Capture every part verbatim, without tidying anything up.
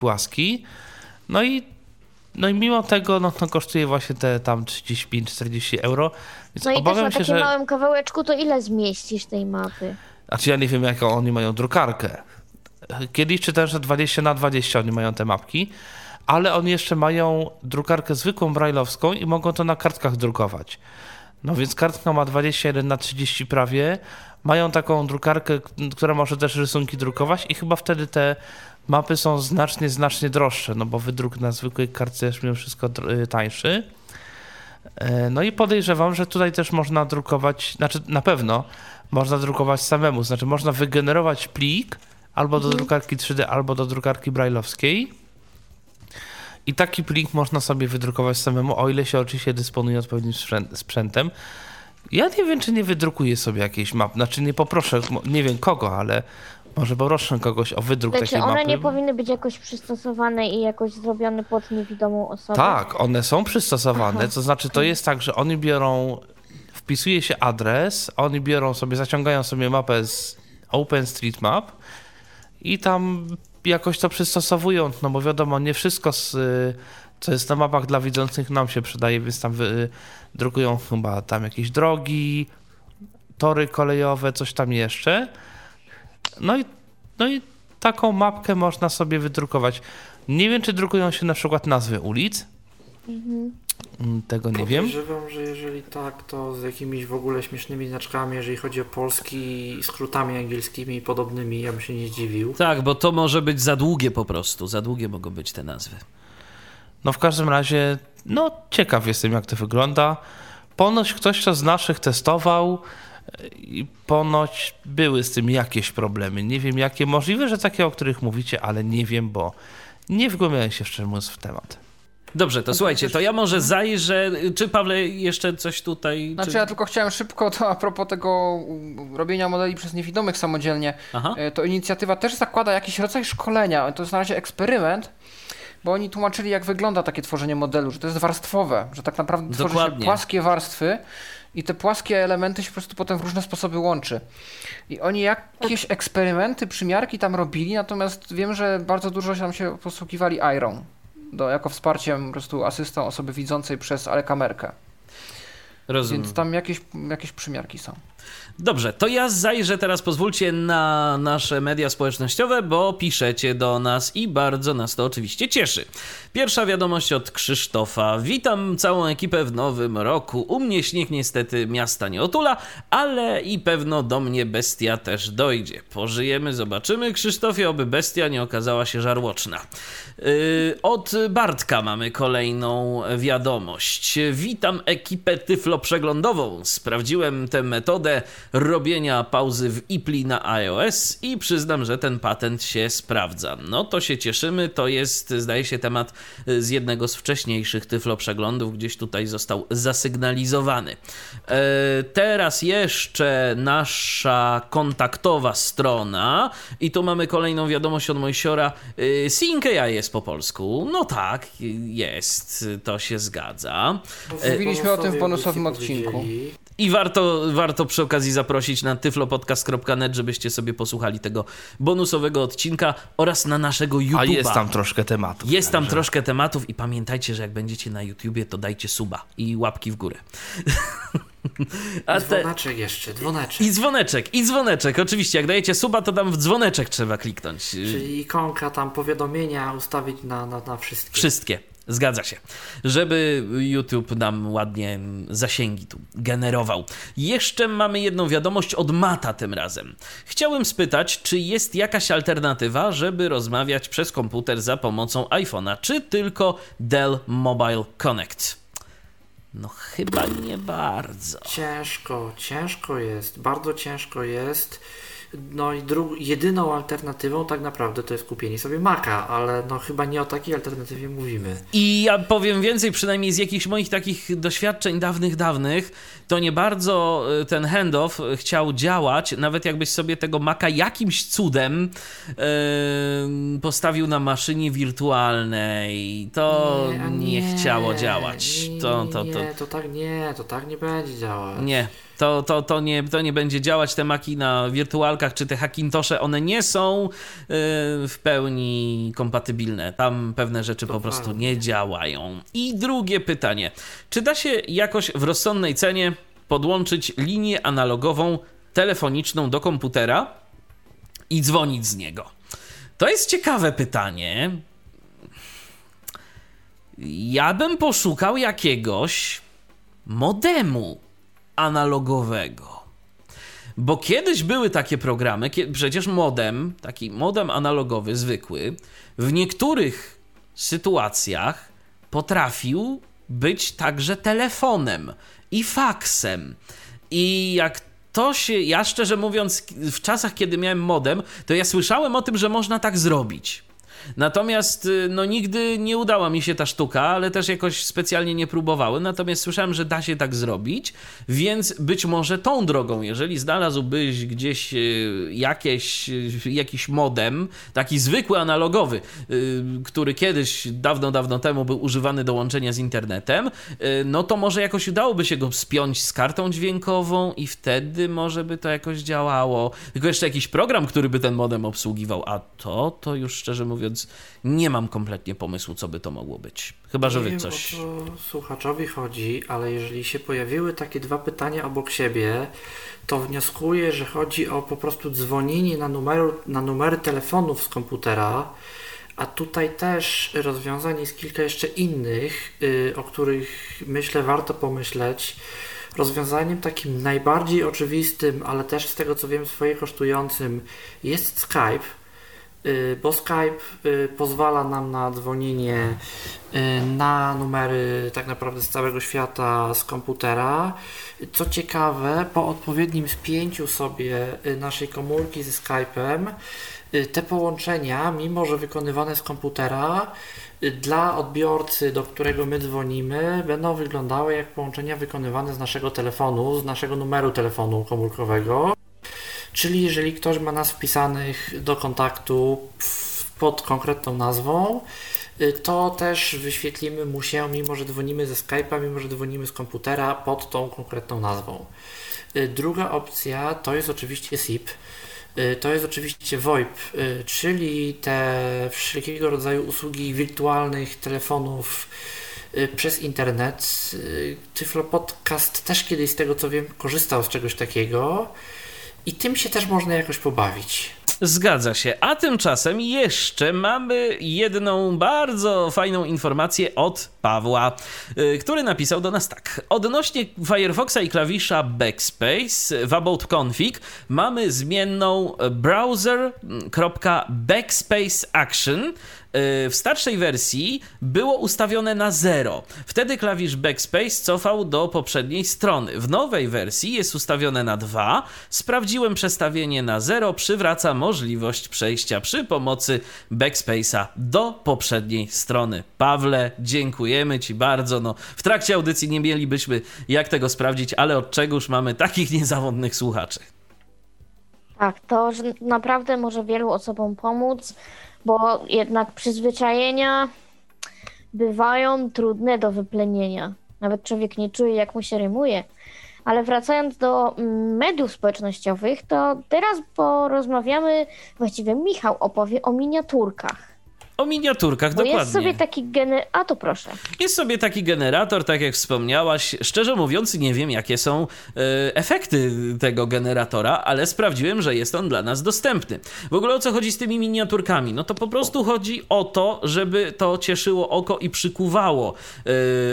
płaski. No i, no i mimo tego no, to kosztuje właśnie te tam trzydzieści pięć czterdzieści euro. Więc No i też obawiam na się, takim że... małym kawałeczku to ile zmieścisz tej mapy? Znaczy ja nie wiem, jaką oni mają drukarkę. Kiedyś czytałem, że dwadzieścia na dwadzieścia oni mają te mapki, ale oni jeszcze mają drukarkę zwykłą brajlowską i mogą to na kartkach drukować. No więc kartka ma dwadzieścia jeden na trzydzieści prawie. Mają taką drukarkę, która może też rysunki drukować i chyba wtedy te mapy są znacznie, znacznie droższe, no bo wydruk na zwykłej kartce jest mimo wszystko tańszy. No i podejrzewam, że tutaj też można drukować, znaczy na pewno można drukować samemu, znaczy można wygenerować plik albo do drukarki trzy D, albo do drukarki brajlowskiej i taki plik można sobie wydrukować samemu, o ile się oczywiście dysponuje odpowiednim sprzętem. Ja nie wiem, czy nie wydrukuję sobie jakiejś mapy, znaczy nie poproszę, nie wiem kogo, ale może poproszę kogoś o wydruk Ale takiej czy one mapy. nie powinny być jakoś przystosowane i jakoś zrobione pod niewidomą osobę? Tak, one są przystosowane, Aha. to znaczy to jest tak, że oni biorą, wpisuje się adres, oni biorą sobie, zaciągają sobie mapę z OpenStreetMap i tam jakoś to przystosowują, no bo wiadomo, nie wszystko, z, co jest na mapach dla widzących nam się przydaje, więc tam wy, drukują chyba tam jakieś drogi, tory kolejowe, coś tam jeszcze. No i, no i taką mapkę można sobie wydrukować. Nie wiem, czy drukują się na przykład nazwy ulic. Mhm. Tego nie wiem. Podejrzewam, że jeżeli tak, to z jakimiś w ogóle śmiesznymi znaczkami, jeżeli chodzi o polski, skrótami angielskimi i podobnymi, ja bym się nie zdziwił. Tak, bo to może być za długie po prostu. Za długie mogą być te nazwy. No w każdym razie, no ciekaw jestem, jak to wygląda. Ponoć ktoś, kto z naszych testował i ponoć były z tym jakieś problemy. Nie wiem jakie, możliwe, że takie, o których mówicie, ale nie wiem, bo nie wgłębiałem się szczerze mówiąc w temat. Dobrze, to słuchajcie, to ja może zajrzę. Czy Pawle jeszcze coś tutaj... Znaczy czy... ja tylko chciałem szybko, to a propos tego robienia modeli przez niewidomych samodzielnie, Aha. to inicjatywa też zakłada jakiś rodzaj szkolenia, to jest na razie eksperyment, bo oni tłumaczyli, jak wygląda takie tworzenie modelu, że to jest warstwowe, że tak naprawdę tworzy się płaskie warstwy i te płaskie elementy się po prostu potem w różne sposoby łączy. I oni jakieś eksperymenty, przymiarki tam robili, natomiast wiem, że bardzo dużo tam się posługiwali Airą. Do, jako wsparciem po prostu asystą osoby widzącej przez alekamerkę. Rozumiem. Więc tam jakieś, jakieś przymiarki są. Dobrze, to ja zajrzę teraz, pozwólcie, na nasze media społecznościowe, bo piszecie do nas i bardzo nas to oczywiście cieszy. Pierwsza wiadomość od Krzysztofa. Witam całą ekipę w nowym roku. U mnie śnieg niestety miasta nie otula, ale i pewno do mnie bestia też dojdzie. Pożyjemy, zobaczymy. Krzysztofie, oby bestia nie okazała się żarłoczna. Yy, od Bartka mamy kolejną wiadomość. Witam ekipę tyfloprzeglądową. Sprawdziłem tę metodę robienia pauzy w I P L I na iOS i przyznam, że ten patent się sprawdza. No to się cieszymy, to jest, zdaje się, temat z jednego z wcześniejszych tyfloprzeglądów, gdzieś tutaj został zasygnalizowany. E, teraz jeszcze nasza kontaktowa strona i tu mamy kolejną wiadomość od Mojsiora. E, Sync A I jest po polsku. No tak, jest, to się zgadza. Mówiliśmy o tym w bonusowym odcinku. I warto, warto przy okazji zaprosić na tyflopodcast kropka net, żebyście sobie posłuchali tego bonusowego odcinka oraz na naszego YouTube'a. A jest tam troszkę tematów. Jest tam troszkę tematów i pamiętajcie, że jak będziecie na YouTubie, to dajcie suba i łapki w górę. A I dzwoneczek te... jeszcze, dzwoneczek. I dzwoneczek, i dzwoneczek. Oczywiście, jak dajecie suba, to tam w dzwoneczek trzeba kliknąć. Czyli ikonka, tam powiadomienia ustawić na, na, na wszystkie. Wszystkie. Zgadza się, żeby YouTube nam ładnie zasięgi tu generował. Jeszcze mamy jedną wiadomość od Mata tym razem. Chciałem spytać, czy jest jakaś alternatywa, żeby rozmawiać przez komputer za pomocą iPhone'a, czy tylko Dell Mobile Connect? No chyba nie bardzo. Ciężko, ciężko jest, bardzo ciężko jest. No i dru- jedyną alternatywą tak naprawdę to jest kupienie sobie Maca, ale no chyba nie o takiej alternatywie mówimy. I ja powiem więcej, przynajmniej z jakichś moich takich doświadczeń dawnych, dawnych, to nie bardzo ten handoff chciał działać, nawet jakbyś sobie tego Maca jakimś cudem yy, postawił na maszynie wirtualnej, to nie, nie, nie chciało działać. Nie, to, to, to, nie, to tak nie, to tak nie będzie działać. Nie. To, to, to, nie, to nie będzie działać. Te Maki na wirtualkach czy te Hackintosze, one nie są yy, w pełni kompatybilne. Tam pewne rzeczy to po prostu prawda. nie działają. I drugie pytanie. Czy da się jakoś w rozsądnej cenie podłączyć linię analogową telefoniczną do komputera i dzwonić z niego? To jest ciekawe pytanie. Ja bym poszukał jakiegoś modemu analogowego. Bo kiedyś były takie programy, przecież modem, taki modem analogowy, zwykły, w niektórych sytuacjach potrafił być także telefonem i faksem. I jak to się, ja szczerze mówiąc, w czasach, kiedy miałem modem, to ja słyszałem o tym, że można tak zrobić. Natomiast no nigdy nie udała mi się ta sztuka, ale też jakoś specjalnie nie próbowałem. Natomiast słyszałem, że da się tak zrobić, więc być może tą drogą, jeżeli znalazłbyś gdzieś jakieś, jakiś modem, taki zwykły analogowy, który kiedyś dawno, dawno temu był używany do łączenia z internetem, no to może jakoś udałoby się go spiąć z kartą dźwiękową i wtedy może by to jakoś działało. Tylko jeszcze jakiś program, który by ten modem obsługiwał, a to, to już szczerze mówiąc nie mam kompletnie pomysłu, co by to mogło być. Chyba, że wy coś... Nie wiem, o co słuchaczowi chodzi, ale jeżeli się pojawiły takie dwa pytania obok siebie, to wnioskuję, że chodzi o po prostu dzwonienie na, numeru, na numery telefonów z komputera, a tutaj też rozwiązań jest kilka jeszcze innych, yy, o których myślę warto pomyśleć. Rozwiązaniem takim najbardziej oczywistym, ale też z tego co wiem swoje kosztującym jest Skype, bo Skype pozwala nam na dzwonienie na numery tak naprawdę z całego świata z komputera. Co ciekawe, po odpowiednim spięciu sobie naszej komórki ze Skype'em, te połączenia, mimo że wykonywane z komputera, dla odbiorcy, do którego my dzwonimy, będą wyglądały jak połączenia wykonywane z naszego telefonu, z naszego numeru telefonu komórkowego. Czyli jeżeli ktoś ma nas wpisanych do kontaktu pod konkretną nazwą, to też wyświetlimy mu się, mimo że dzwonimy ze Skype'a, mimo że dzwonimy z komputera, pod tą konkretną nazwą. Druga opcja to jest oczywiście S I P. To jest oczywiście VoIP, czyli te wszelkiego rodzaju usługi wirtualnych telefonów przez internet. Tyflo Podcast też kiedyś, z tego co wiem, korzystał z czegoś takiego. I tym się też można jakoś pobawić. Zgadza się. A tymczasem jeszcze mamy jedną bardzo fajną informację od Pawła, który napisał do nas tak. Odnośnie Firefoxa i klawisza Backspace w About Config mamy zmienną browser.backspace action. W starszej wersji było ustawione na zero. Wtedy klawisz Backspace cofał do poprzedniej strony. W nowej wersji jest ustawione na dwa. Sprawdziłem przestawienie na zero. Przywraca możliwość przejścia przy pomocy Backspace'a do poprzedniej strony. Pawle, dziękujemy Ci bardzo. No, w trakcie audycji nie mielibyśmy jak tego sprawdzić, ale od czegoż mamy takich niezawodnych słuchaczy. Tak, to że naprawdę może wielu osobom pomóc, bo jednak przyzwyczajenia bywają trudne do wyplenienia. Nawet człowiek nie czuje, jak mu się rymuje. Ale wracając do mediów społecznościowych, to teraz porozmawiamy, właściwie Michał opowie o miniaturkach. O miniaturkach, Bo dokładnie. Jest sobie taki gener... A to proszę. Jest sobie taki generator, tak jak wspomniałaś. Szczerze mówiąc, nie wiem, jakie są e, efekty tego generatora, ale sprawdziłem, że jest on dla nas dostępny. W ogóle o co chodzi z tymi miniaturkami? No to po prostu chodzi o to, żeby to cieszyło oko i przykuwało e,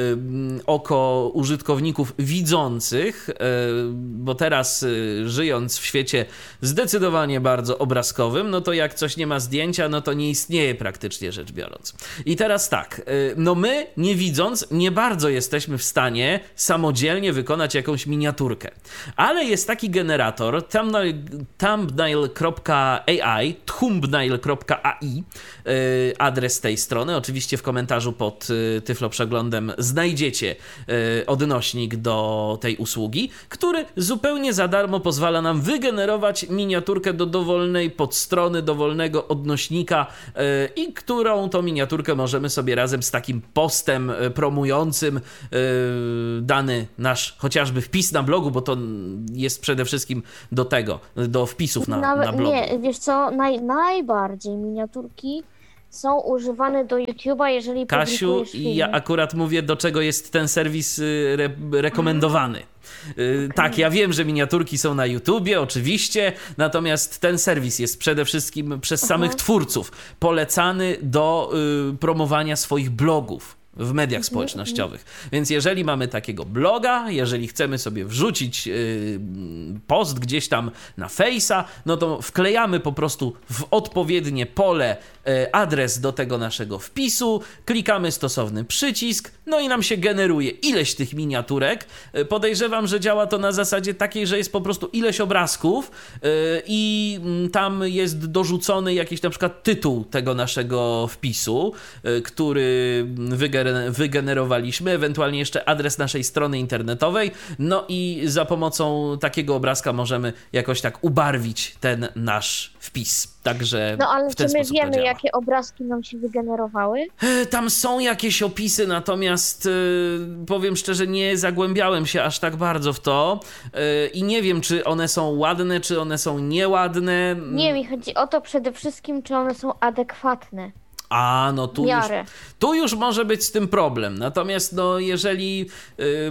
oko użytkowników widzących, e, bo teraz e, żyjąc w świecie zdecydowanie bardzo obrazkowym, no to jak coś nie ma zdjęcia, no to nie istnieje praktycznie rzecz biorąc. I teraz tak, no my nie widząc nie bardzo jesteśmy w stanie samodzielnie wykonać jakąś miniaturkę, ale jest taki generator thumbnail kropka a i thumbnail kropka a i adres tej strony, oczywiście w komentarzu pod Tyflo Przeglądem znajdziecie odnośnik do tej usługi, który zupełnie za darmo pozwala nam wygenerować miniaturkę do dowolnej podstrony, dowolnego odnośnika i którą to miniaturkę możemy sobie razem z takim postem promującym yy, dany nasz chociażby wpis na blogu, bo to jest przede wszystkim do tego, do wpisów na, Nawet, na blogu. Nie, wiesz co, naj, najbardziej miniaturki są używane do YouTube'a, jeżeli Kasiu, publikujesz filmy. ja akurat mówię, do czego jest ten serwis re- rekomendowany. Okay. Tak, ja wiem, że miniaturki są na YouTubie, oczywiście, natomiast ten serwis jest przede wszystkim przez samych Aha. twórców polecany do y, promowania swoich blogów w mediach społecznościowych. Więc jeżeli mamy takiego bloga, jeżeli chcemy sobie wrzucić yy, post gdzieś tam na Face'a, no to wklejamy po prostu w odpowiednie pole yy, adres do tego naszego wpisu, klikamy stosowny przycisk, no i nam się generuje ileś tych miniaturek. Yy, podejrzewam, że działa to na zasadzie takiej, że jest po prostu ileś obrazków yy, i yy, tam jest dorzucony jakiś na przykład tytuł tego naszego wpisu, yy, który wygeneruje wygenerowaliśmy, ewentualnie jeszcze adres naszej strony internetowej, no i za pomocą takiego obrazka możemy jakoś tak ubarwić ten nasz wpis. Także No ale w ten czy my sposób to wiemy, działa. jakie obrazki nam się wygenerowały? Tam są jakieś opisy, natomiast yy, powiem szczerze, nie zagłębiałem się aż tak bardzo w to yy, i nie wiem, czy one są ładne, czy one są nieładne. Nie, mi chodzi o to przede wszystkim, czy one są adekwatne. A, no tu już, Miarę. tu już może być z tym problem. Natomiast no jeżeli yy,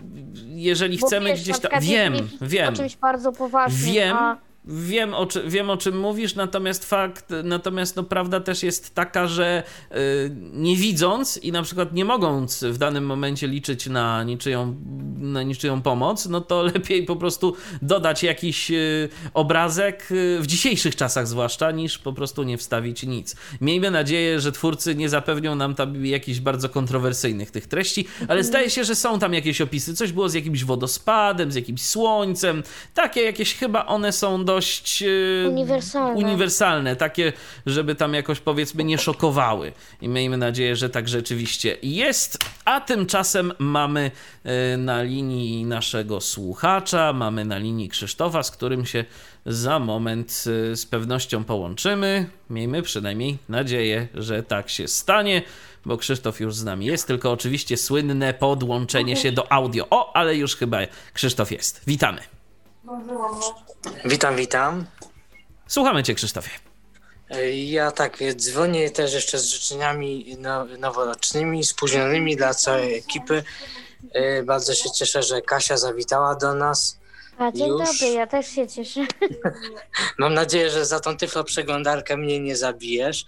jeżeli Bo chcemy wiesz, gdzieś na tam... przykład Wiem, jeżeli piszesz wiem. o czymś bardzo poważnym, Wiem, a... wiem, o, czy, wiem o czym mówisz, natomiast fakt, natomiast no prawda też jest taka, że yy, nie widząc i na przykład nie mogąc w danym momencie liczyć na niczyją, na niczyją pomoc, no to lepiej po prostu dodać jakiś yy, obrazek, yy, w dzisiejszych czasach zwłaszcza, niż po prostu nie wstawić nic. Miejmy nadzieję, że twórcy nie zapewnią nam tam jakichś bardzo kontrowersyjnych tych treści, ale zdaje się, że są tam jakieś opisy. Coś było z jakimś wodospadem, z jakimś słońcem. Takie jakieś chyba one są dość yy, Uniwersalne. uniwersalne, takie, żeby tam jakoś powiedzmy nie szokowały. I miejmy nadzieję, że tak rzeczywiście jest. A tymczasem mamy yy, na linii naszego słuchacza, mamy na linii Krzysztofa, z którym się za moment yy, z pewnością połączymy. Miejmy przynajmniej nadzieję, że tak się stanie, bo Krzysztof już z nami jest, tylko oczywiście słynne podłączenie się do audio. O, ale już chyba Krzysztof jest. Witamy. Witam, witam. Słuchamy cię, Krzysztofie. Ja tak dzwonię też jeszcze z życzeniami no, noworocznymi, spóźnionymi dla całej ekipy. Bardzo się cieszę, że Kasia zawitała do nas. A dzień Już. dobry, ja też się cieszę. Mam nadzieję, że za tą tyflo przeglądarkę mnie nie zabijesz.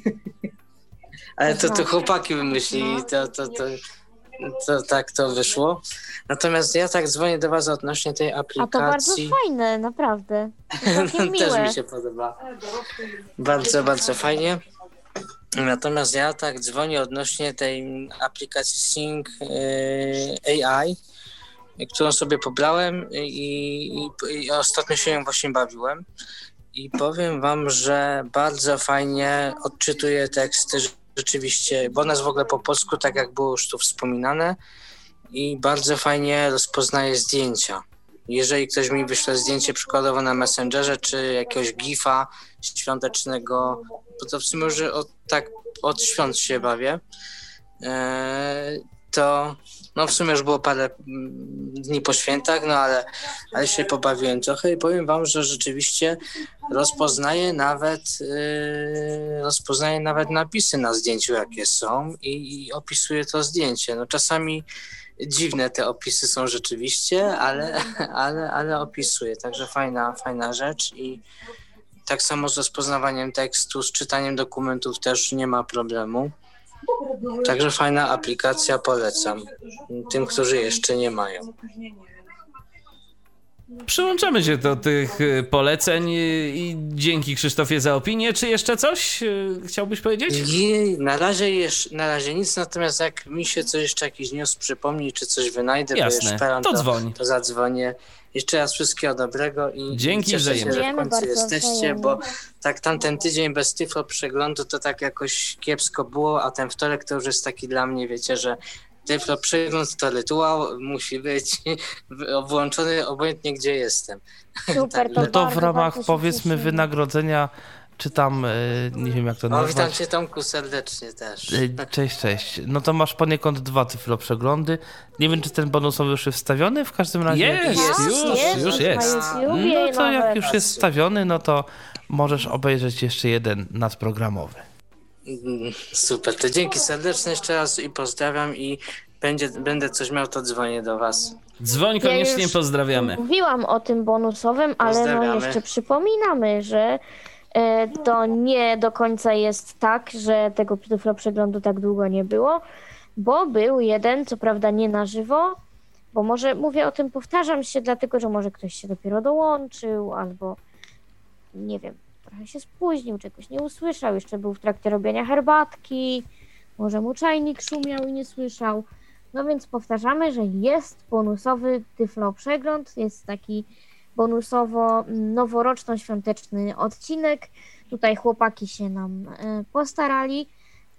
Ale to, to chłopaki wymyślili, to, to, to, to tak to wyszło. Natomiast ja tak dzwonię do was odnośnie tej aplikacji. A to bardzo fajne, naprawdę. To miłe. Też mi się podoba. Bardzo, bardzo fajnie. Natomiast ja tak dzwonię odnośnie tej aplikacji Sync A I, którą sobie pobrałem i, i, i ostatnio się ją właśnie bawiłem. I powiem wam, że bardzo fajnie odczytuje teksty rzeczywiście, bo ona jest w ogóle po polsku, tak jak było już tu wspominane, i bardzo fajnie rozpoznaje zdjęcia. Jeżeli ktoś mi wyśle zdjęcie przykładowo na Messengerze, czy jakiegoś gifa świątecznego, bo to w sumie już od, tak od świąt się bawię, eee, to no w sumie już było parę dni po świętach, no ale, ale się pobawiłem trochę i powiem wam, że rzeczywiście rozpoznaje nawet yy, rozpoznaje nawet napisy na zdjęciu, jakie są, i, i opisuje to zdjęcie. No czasami dziwne te opisy są rzeczywiście, ale, ale, ale opisuje. Także fajna, fajna rzecz i tak samo z rozpoznawaniem tekstu, z czytaniem dokumentów też nie ma problemu. Także fajna aplikacja, polecam tym, którzy jeszcze nie mają. Przyłączamy się do tych poleceń i dzięki, Krzysztofie, za opinię. Czy jeszcze coś chciałbyś powiedzieć? I na razie jeszcze, na razie nic, natomiast jak mi się coś jeszcze jakiś news przypomni, czy coś wynajdę, Jasne, bo pełen, to to, dzwoń. to zadzwonię. Jeszcze raz wszystkiego dobrego i dzięki, cieszę się, że w końcu bardzo jesteście, wzajemnie. bo tak tamten tydzień bez tyflo przeglądu to tak jakoś kiepsko było, a ten wtorek to już jest taki dla mnie, wiecie, że tyflo przegląd to rytuał, musi być włączony obojętnie gdzie jestem. Super, to No to w bardzo, ramach bardzo się powiedzmy cieszymy. wynagrodzenia czytam, nie wiem jak to no, nazwać. Witam cię Tomku serdecznie też. Cześć, cześć. No to masz poniekąd dwa tyfloprzeglądy. Nie wiem, czy ten bonusowy już jest wstawiony, w każdym razie... Jest, jest, już, jest, już jest. No to jak już jest wstawiony, no to możesz obejrzeć jeszcze jeden nadprogramowy. Super, to dzięki serdecznie jeszcze raz i pozdrawiam i będzie, będę coś miał, to dzwonię do was. Dzwoń koniecznie, ja pozdrawiamy. Mówiłam o tym bonusowym, ale no jeszcze przypominamy, że e, to nie do końca jest tak, że tego tyfloprzeglądu tak długo nie było, bo był jeden, co prawda nie na żywo, bo może mówię o tym, powtarzam się, dlatego, że może ktoś się dopiero dołączył, albo nie wiem, trochę się spóźnił, czegoś nie usłyszał, jeszcze był w trakcie robienia herbatki, może mu czajnik szumiał i nie słyszał. No więc powtarzamy, że jest bonusowy tyfloprzegląd, jest taki bonusowo noworoczno-świąteczny odcinek. Tutaj chłopaki się nam postarali.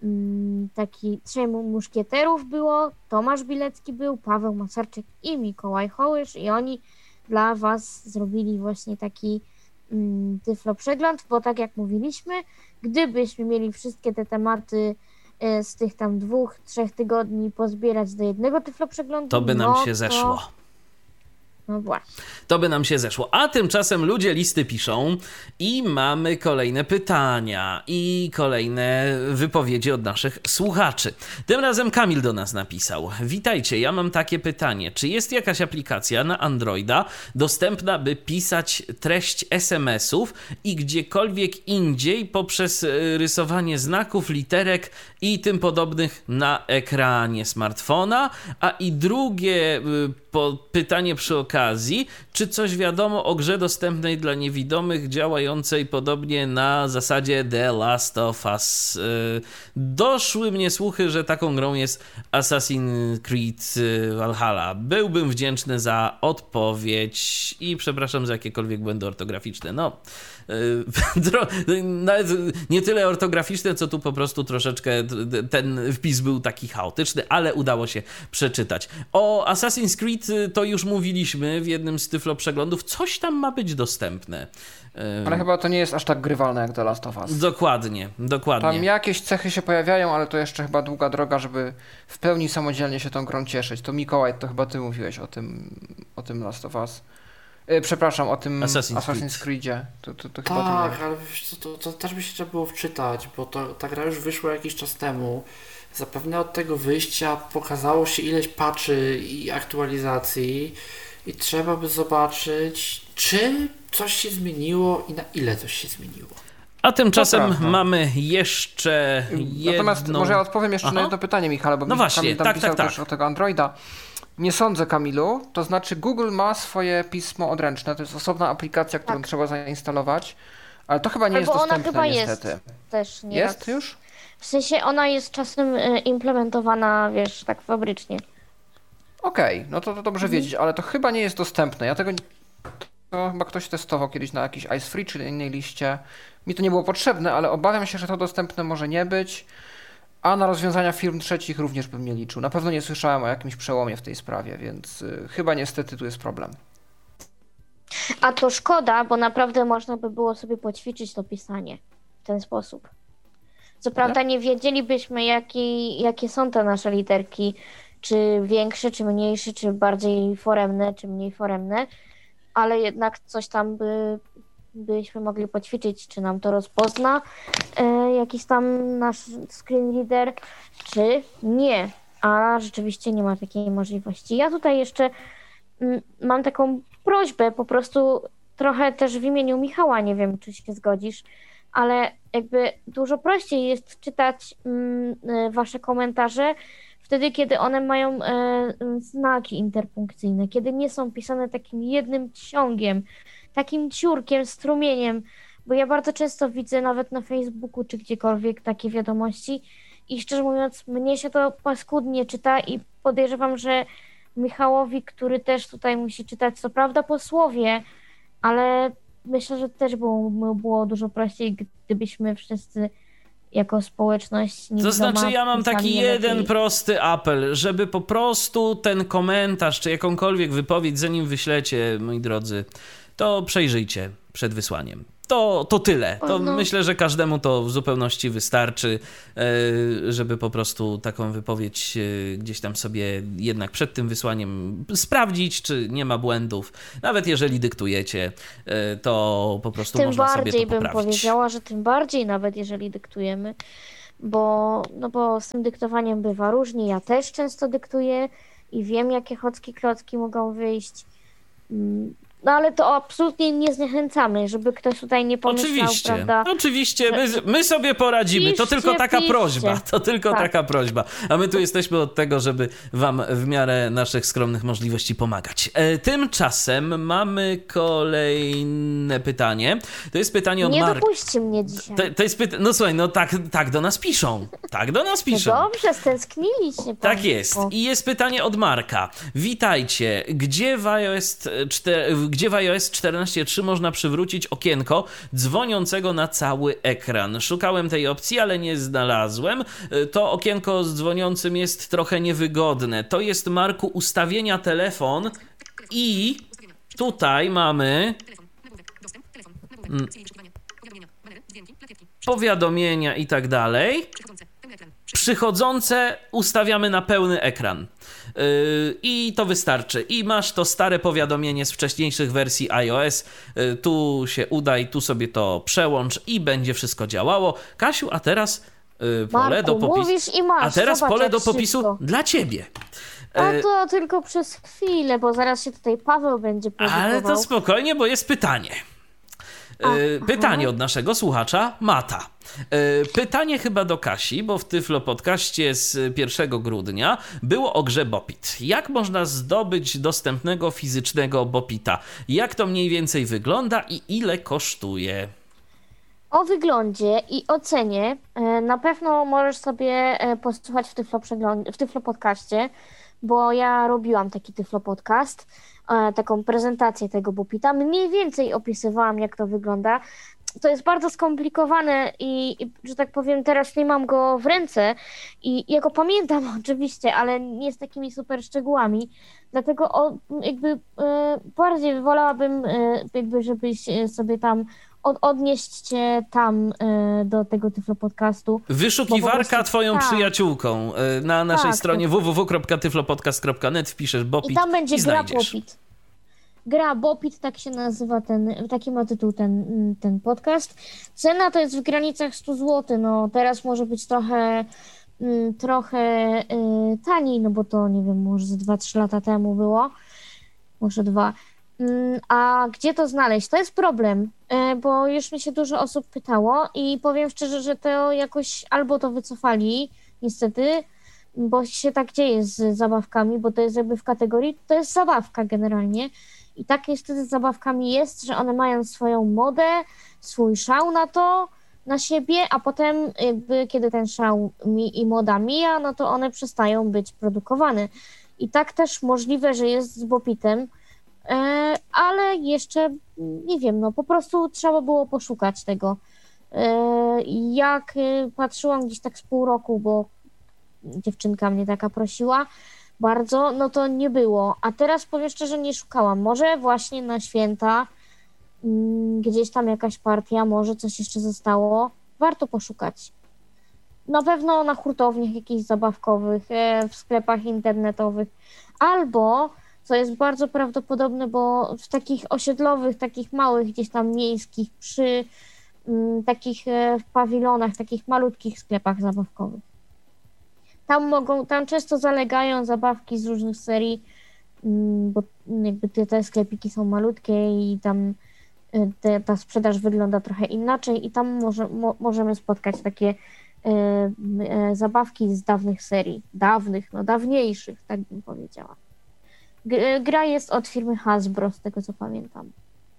Taki trzech muszkieterów było, Tomasz Bilecki był, Paweł Masarczyk i Mikołaj Hołysz i oni dla was zrobili właśnie taki tyfloprzegląd, bo tak jak mówiliśmy, gdybyśmy mieli wszystkie te tematy z tych tam dwóch, trzech tygodni pozbierać do jednego tyfloprzeglądu, to by nam no się to... zeszło. No właśnie. To by nam się zeszło. A tymczasem ludzie listy piszą i mamy kolejne pytania i kolejne wypowiedzi od naszych słuchaczy. Tym razem Kamil do nas napisał. Witajcie, ja mam takie pytanie. Czy jest jakaś aplikacja na Androida dostępna, by pisać treść es em esów i gdziekolwiek indziej poprzez rysowanie znaków, literek i tym podobnych na ekranie smartfona? A i drugie po pytanie przy okazji, czy coś wiadomo o grze dostępnej dla niewidomych, działającej podobnie na zasadzie The Last of Us? Doszły mnie słuchy, że taką grą jest Assassin's Creed Valhalla. Byłbym wdzięczny za odpowiedź i przepraszam za jakiekolwiek błędy ortograficzne. No, nawet nie tyle ortograficzne, co tu po prostu troszeczkę ten wpis był taki chaotyczny, ale udało się przeczytać. O Assassin's Creed to już mówiliśmy w jednym z tyfloprzeglądów. Coś tam ma być dostępne. Ale chyba to nie jest aż tak grywalne jak The Last of Us. Dokładnie, dokładnie. Tam jakieś cechy się pojawiają, ale to jeszcze chyba długa droga, żeby w pełni samodzielnie się tą grą cieszyć. To Mikołaj, to chyba ty mówiłeś o tym, o tym Last of Us. Yy, przepraszam, o tym Assassin's, Assassin's Creedzie. To, to, to chyba tak, ale wiesz, to, to też by się trzeba było wczytać, bo to, ta gra już wyszła jakiś czas temu. Zapewne od tego wyjścia pokazało się ileś patchy i aktualizacji i trzeba by zobaczyć, czy coś się zmieniło i na ile coś się zmieniło. A tymczasem mamy jeszcze jedno... Natomiast może ja odpowiem jeszcze Aha. na jedno pytanie, Michale, bo no właśnie, Kamil tam tak, pisał tak, też tak. o tego Androida. Nie sądzę, Kamilu, to znaczy Google ma swoje pismo odręczne, to jest osobna aplikacja, którą tak. trzeba zainstalować, ale to chyba nie Albo jest ona dostępne chyba niestety. Jest, też nie jest raz. już? W sensie ona jest czasem implementowana, wiesz, tak fabrycznie. Okej, okay, no to, to dobrze mhm. wiedzieć, ale to chyba nie jest dostępne. Ja tego... To chyba ktoś testował kiedyś na jakiejś Ice Free czy innej liście. Mi to nie było potrzebne, ale obawiam się, że to dostępne może nie być. A na rozwiązania firm trzecich również bym nie liczył. Na pewno nie słyszałem o jakimś przełomie w tej sprawie, więc y, chyba niestety tu jest problem. A to szkoda, bo naprawdę można by było sobie poćwiczyć to pisanie w ten sposób. Co prawda nie wiedzielibyśmy, jaki, jakie są te nasze literki, czy większe, czy mniejsze, czy bardziej foremne, czy mniej foremne, ale jednak coś tam by, byśmy mogli poćwiczyć, czy nam to rozpozna e, jakiś tam nasz screen reader, czy nie. A rzeczywiście nie ma takiej możliwości. Ja tutaj jeszcze m, mam taką prośbę, po prostu trochę też w imieniu Michała, nie wiem, czy się zgodzisz, ale jakby dużo prościej jest czytać mm, wasze komentarze wtedy, kiedy one mają e, znaki interpunkcyjne, kiedy nie są pisane takim jednym ciągiem, takim ciurkiem, strumieniem, bo ja bardzo często widzę nawet na Facebooku czy gdziekolwiek takie wiadomości i szczerze mówiąc mnie się to paskudnie czyta i podejrzewam, że Michałowi, który też tutaj musi czytać, co prawda po słowie, ale myślę, że też było, było dużo prościej, gdybyśmy wszyscy jako społeczność... To znaczy ja mam taki jeden lepiej. prosty apel, żeby po prostu ten komentarz, czy jakąkolwiek wypowiedź, zanim wyślecie, moi drodzy, to przejrzyjcie przed wysłaniem. To, to tyle. To no. myślę, że każdemu to w zupełności wystarczy, żeby po prostu taką wypowiedź gdzieś tam sobie jednak przed tym wysłaniem sprawdzić, czy nie ma błędów. Nawet jeżeli dyktujecie, to po prostu tym można sobie to poprawić. Tym bardziej bym powiedziała, że tym bardziej nawet jeżeli dyktujemy, bo, no bo z tym dyktowaniem bywa różnie. Ja też często dyktuję i wiem, jakie chocki klocki mogą wyjść. No ale to absolutnie nie zniechęcamy, żeby ktoś tutaj nie pomyślał, oczywiście, prawda? Oczywiście, my, my sobie poradzimy, piszcie, to tylko taka piszcie. prośba, to tylko tak. taka prośba, a my tu jesteśmy od tego, żeby wam w miarę naszych skromnych możliwości pomagać. E, tymczasem mamy kolejne pytanie, to jest pytanie od Nie Marka. dopuśćcie mnie dzisiaj. To, to jest pyta- no słuchaj, no tak, tak do nas piszą, tak do nas piszą. No dobrze, stęskniliście. Tak jest i jest pytanie od Marka. Witajcie, gdzie w iOS cztery... gdzie w iOS czternaście trzy można przywrócić okienko dzwoniącego na cały ekran. Szukałem tej opcji, ale nie znalazłem. To okienko z dzwoniącym jest trochę niewygodne. To jest, Marku, ustawienia telefon i tutaj mamy powiadomienia i tak dalej. Przychodzące ustawiamy na pełny ekran. Yy, I to wystarczy. I masz to stare powiadomienie z wcześniejszych wersji iOS. Yy, tu się udaj, tu sobie to przełącz i będzie wszystko działało. Kasiu, a teraz yy, pole Marku, do popisu. mówisz i masz. A teraz Zobacz, pole do szybko. popisu dla ciebie. A to tylko przez chwilę, bo zaraz się tutaj Paweł będzie produkował. Ale to spokojnie, bo jest pytanie. Yy, pytanie od naszego słuchacza Mata. Yy, pytanie chyba do Kasi, bo w Tyflo Podcaście z pierwszego grudnia było o grze Bopit. Jak można zdobyć dostępnego fizycznego Bopita? Jak to mniej więcej wygląda i ile kosztuje? O wyglądzie i o cenie na pewno możesz sobie posłuchać w Tyflo, przegląd- w Tyflo Podcaście, bo ja robiłam taki Tyflo Podcast, taką prezentację tego Bopita. Mniej więcej opisywałam, jak to wygląda. To jest bardzo skomplikowane i, i, że tak powiem, teraz nie mam go w ręce i ja go pamiętam oczywiście, ale nie z takimi super szczegółami. Dlatego o, jakby e, bardziej wolałabym, e, jakby żebyś sobie tam od, odnieść cię tam e, do tego Tyflo Podcastu. Wyszukiwarka prostu, twoją tak. przyjaciółką e, na naszej tak, stronie tak. w w w kropka tyflopodcast kropka net wpiszesz Bopit i tam będzie i gra znajdziesz. Bopit. Gra Bopit, tak się nazywa ten, taki ma tytuł ten, ten podcast. Cena to jest w granicach stu złotych, no teraz może być trochę trochę y, taniej, no bo to nie wiem, może ze dwa trzy lata temu było, może dwa. Y, a gdzie to znaleźć? To jest problem, y, bo już mi się dużo osób pytało i powiem szczerze, że to jakoś albo to wycofali, niestety, bo się tak dzieje z zabawkami, bo to jest jakby w kategorii, to jest zabawka generalnie. I tak niestety z zabawkami jest, że one mają swoją modę, swój szał na to, na siebie, a potem jakby kiedy ten szał mi i moda mija, no to one przestają być produkowane. I tak też możliwe, że jest z Bopitem, ale jeszcze nie wiem, no po prostu trzeba było poszukać tego. Jak patrzyłam gdzieś tak z pół roku, bo dziewczynka mnie taka prosiła, bardzo, no to nie było. A teraz powiem szczerze, nie szukałam. Może właśnie na święta mm, gdzieś tam jakaś partia, może coś jeszcze zostało. Warto poszukać. Na pewno na hurtowniach jakichś zabawkowych, e, w sklepach internetowych. Albo, co jest bardzo prawdopodobne, bo w takich osiedlowych, takich małych, gdzieś tam miejskich, przy mm, takich e, w pawilonach, takich malutkich sklepach zabawkowych. Tam mogą, tam często zalegają zabawki z różnych serii, bo jakby te, te sklepiki są malutkie i tam te, ta sprzedaż wygląda trochę inaczej i tam może, mo, możemy spotkać takie e, e, zabawki z dawnych serii. Dawnych, no dawniejszych, tak bym powiedziała. G, gra jest od firmy Hasbro, z tego co pamiętam.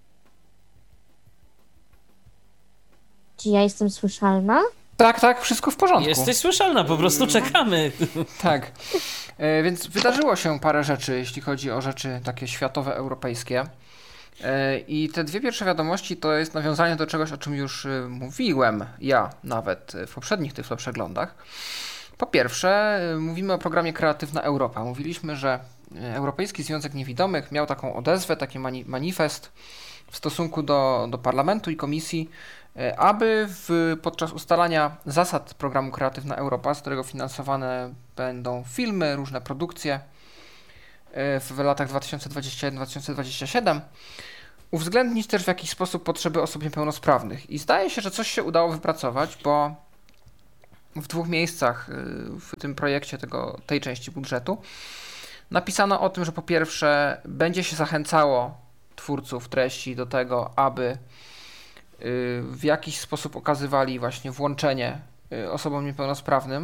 Czy ja jestem słyszalna? Tak, tak, wszystko w porządku. Jesteś słyszalna, po prostu czekamy. Tak, e, więc wydarzyło się parę rzeczy, jeśli chodzi o rzeczy takie światowe, europejskie. E, I te dwie pierwsze wiadomości to jest nawiązanie do czegoś, o czym już e, mówiłem, ja nawet w poprzednich Tyflo Przeglądach. Po pierwsze, e, mówimy o programie Kreatywna Europa. Mówiliśmy, że Europejski Związek Niewidomych miał taką odezwę, taki mani- manifest w stosunku do, do parlamentu i komisji, aby w, podczas ustalania zasad programu Kreatywna Europa, z którego finansowane będą filmy, różne produkcje w latach dwa tysiące dwudziestym pierwszym do dwa tysiące dwudziestego siódmego, uwzględnić też w jakiś sposób potrzeby osób niepełnosprawnych. I zdaje się, że coś się udało wypracować, bo w dwóch miejscach w tym projekcie tego, tej części budżetu napisano o tym, że po pierwsze będzie się zachęcało twórców treści do tego, aby w jakiś sposób okazywali właśnie włączenie osobom niepełnosprawnym,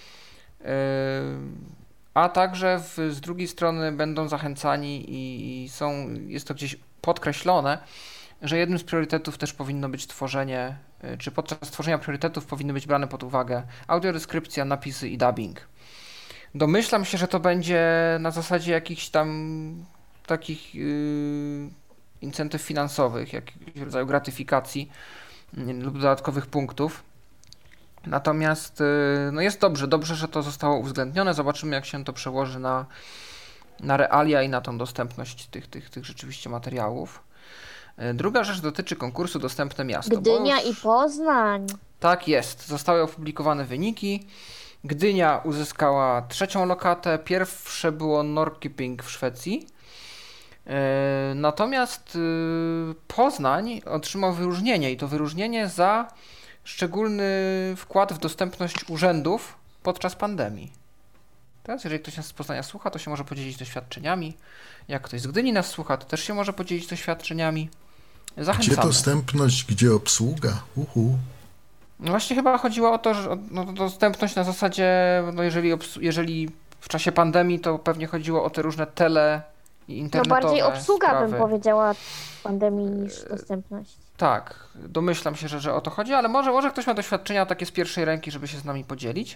a także w, z drugiej strony będą zachęcani i są, jest to gdzieś podkreślone, że jednym z priorytetów też powinno być tworzenie, czy podczas tworzenia priorytetów powinny być brane pod uwagę audiodeskrypcja, napisy i dubbing. Domyślam się, że to będzie na zasadzie jakichś tam takich yy, incentyw finansowych, jakiegoś rodzaju gratyfikacji yy, lub dodatkowych punktów. Natomiast yy, no jest dobrze, dobrze, że to zostało uwzględnione. Zobaczymy, jak się to przełoży na, na realia i na tą dostępność tych, tych, tych rzeczywiście materiałów. Yy, druga rzecz dotyczy konkursu Dostępne Miasto. Gdynia już, i Poznań. Tak jest, zostały opublikowane wyniki. Gdynia uzyskała trzecią lokatę, pierwsze było Norrköping w Szwecji. Yy, natomiast yy, Poznań otrzymał wyróżnienie i to wyróżnienie za szczególny wkład w dostępność urzędów podczas pandemii. Teraz, jeżeli ktoś nas z Poznania słucha, to się może podzielić doświadczeniami. Jak ktoś z Gdyni nas słucha, to też się może podzielić doświadczeniami. Zachęcamy. Gdzie dostępność, gdzie obsługa? Uhu. No właśnie chyba chodziło o to, że no, dostępność na zasadzie, no jeżeli, jeżeli w czasie pandemii, to pewnie chodziło o te różne tele i internetowe No bardziej obsługa sprawy. bym powiedziała pandemii niż dostępność. Tak, domyślam się, że, że o to chodzi, ale może, może ktoś ma doświadczenia takie z pierwszej ręki, żeby się z nami podzielić.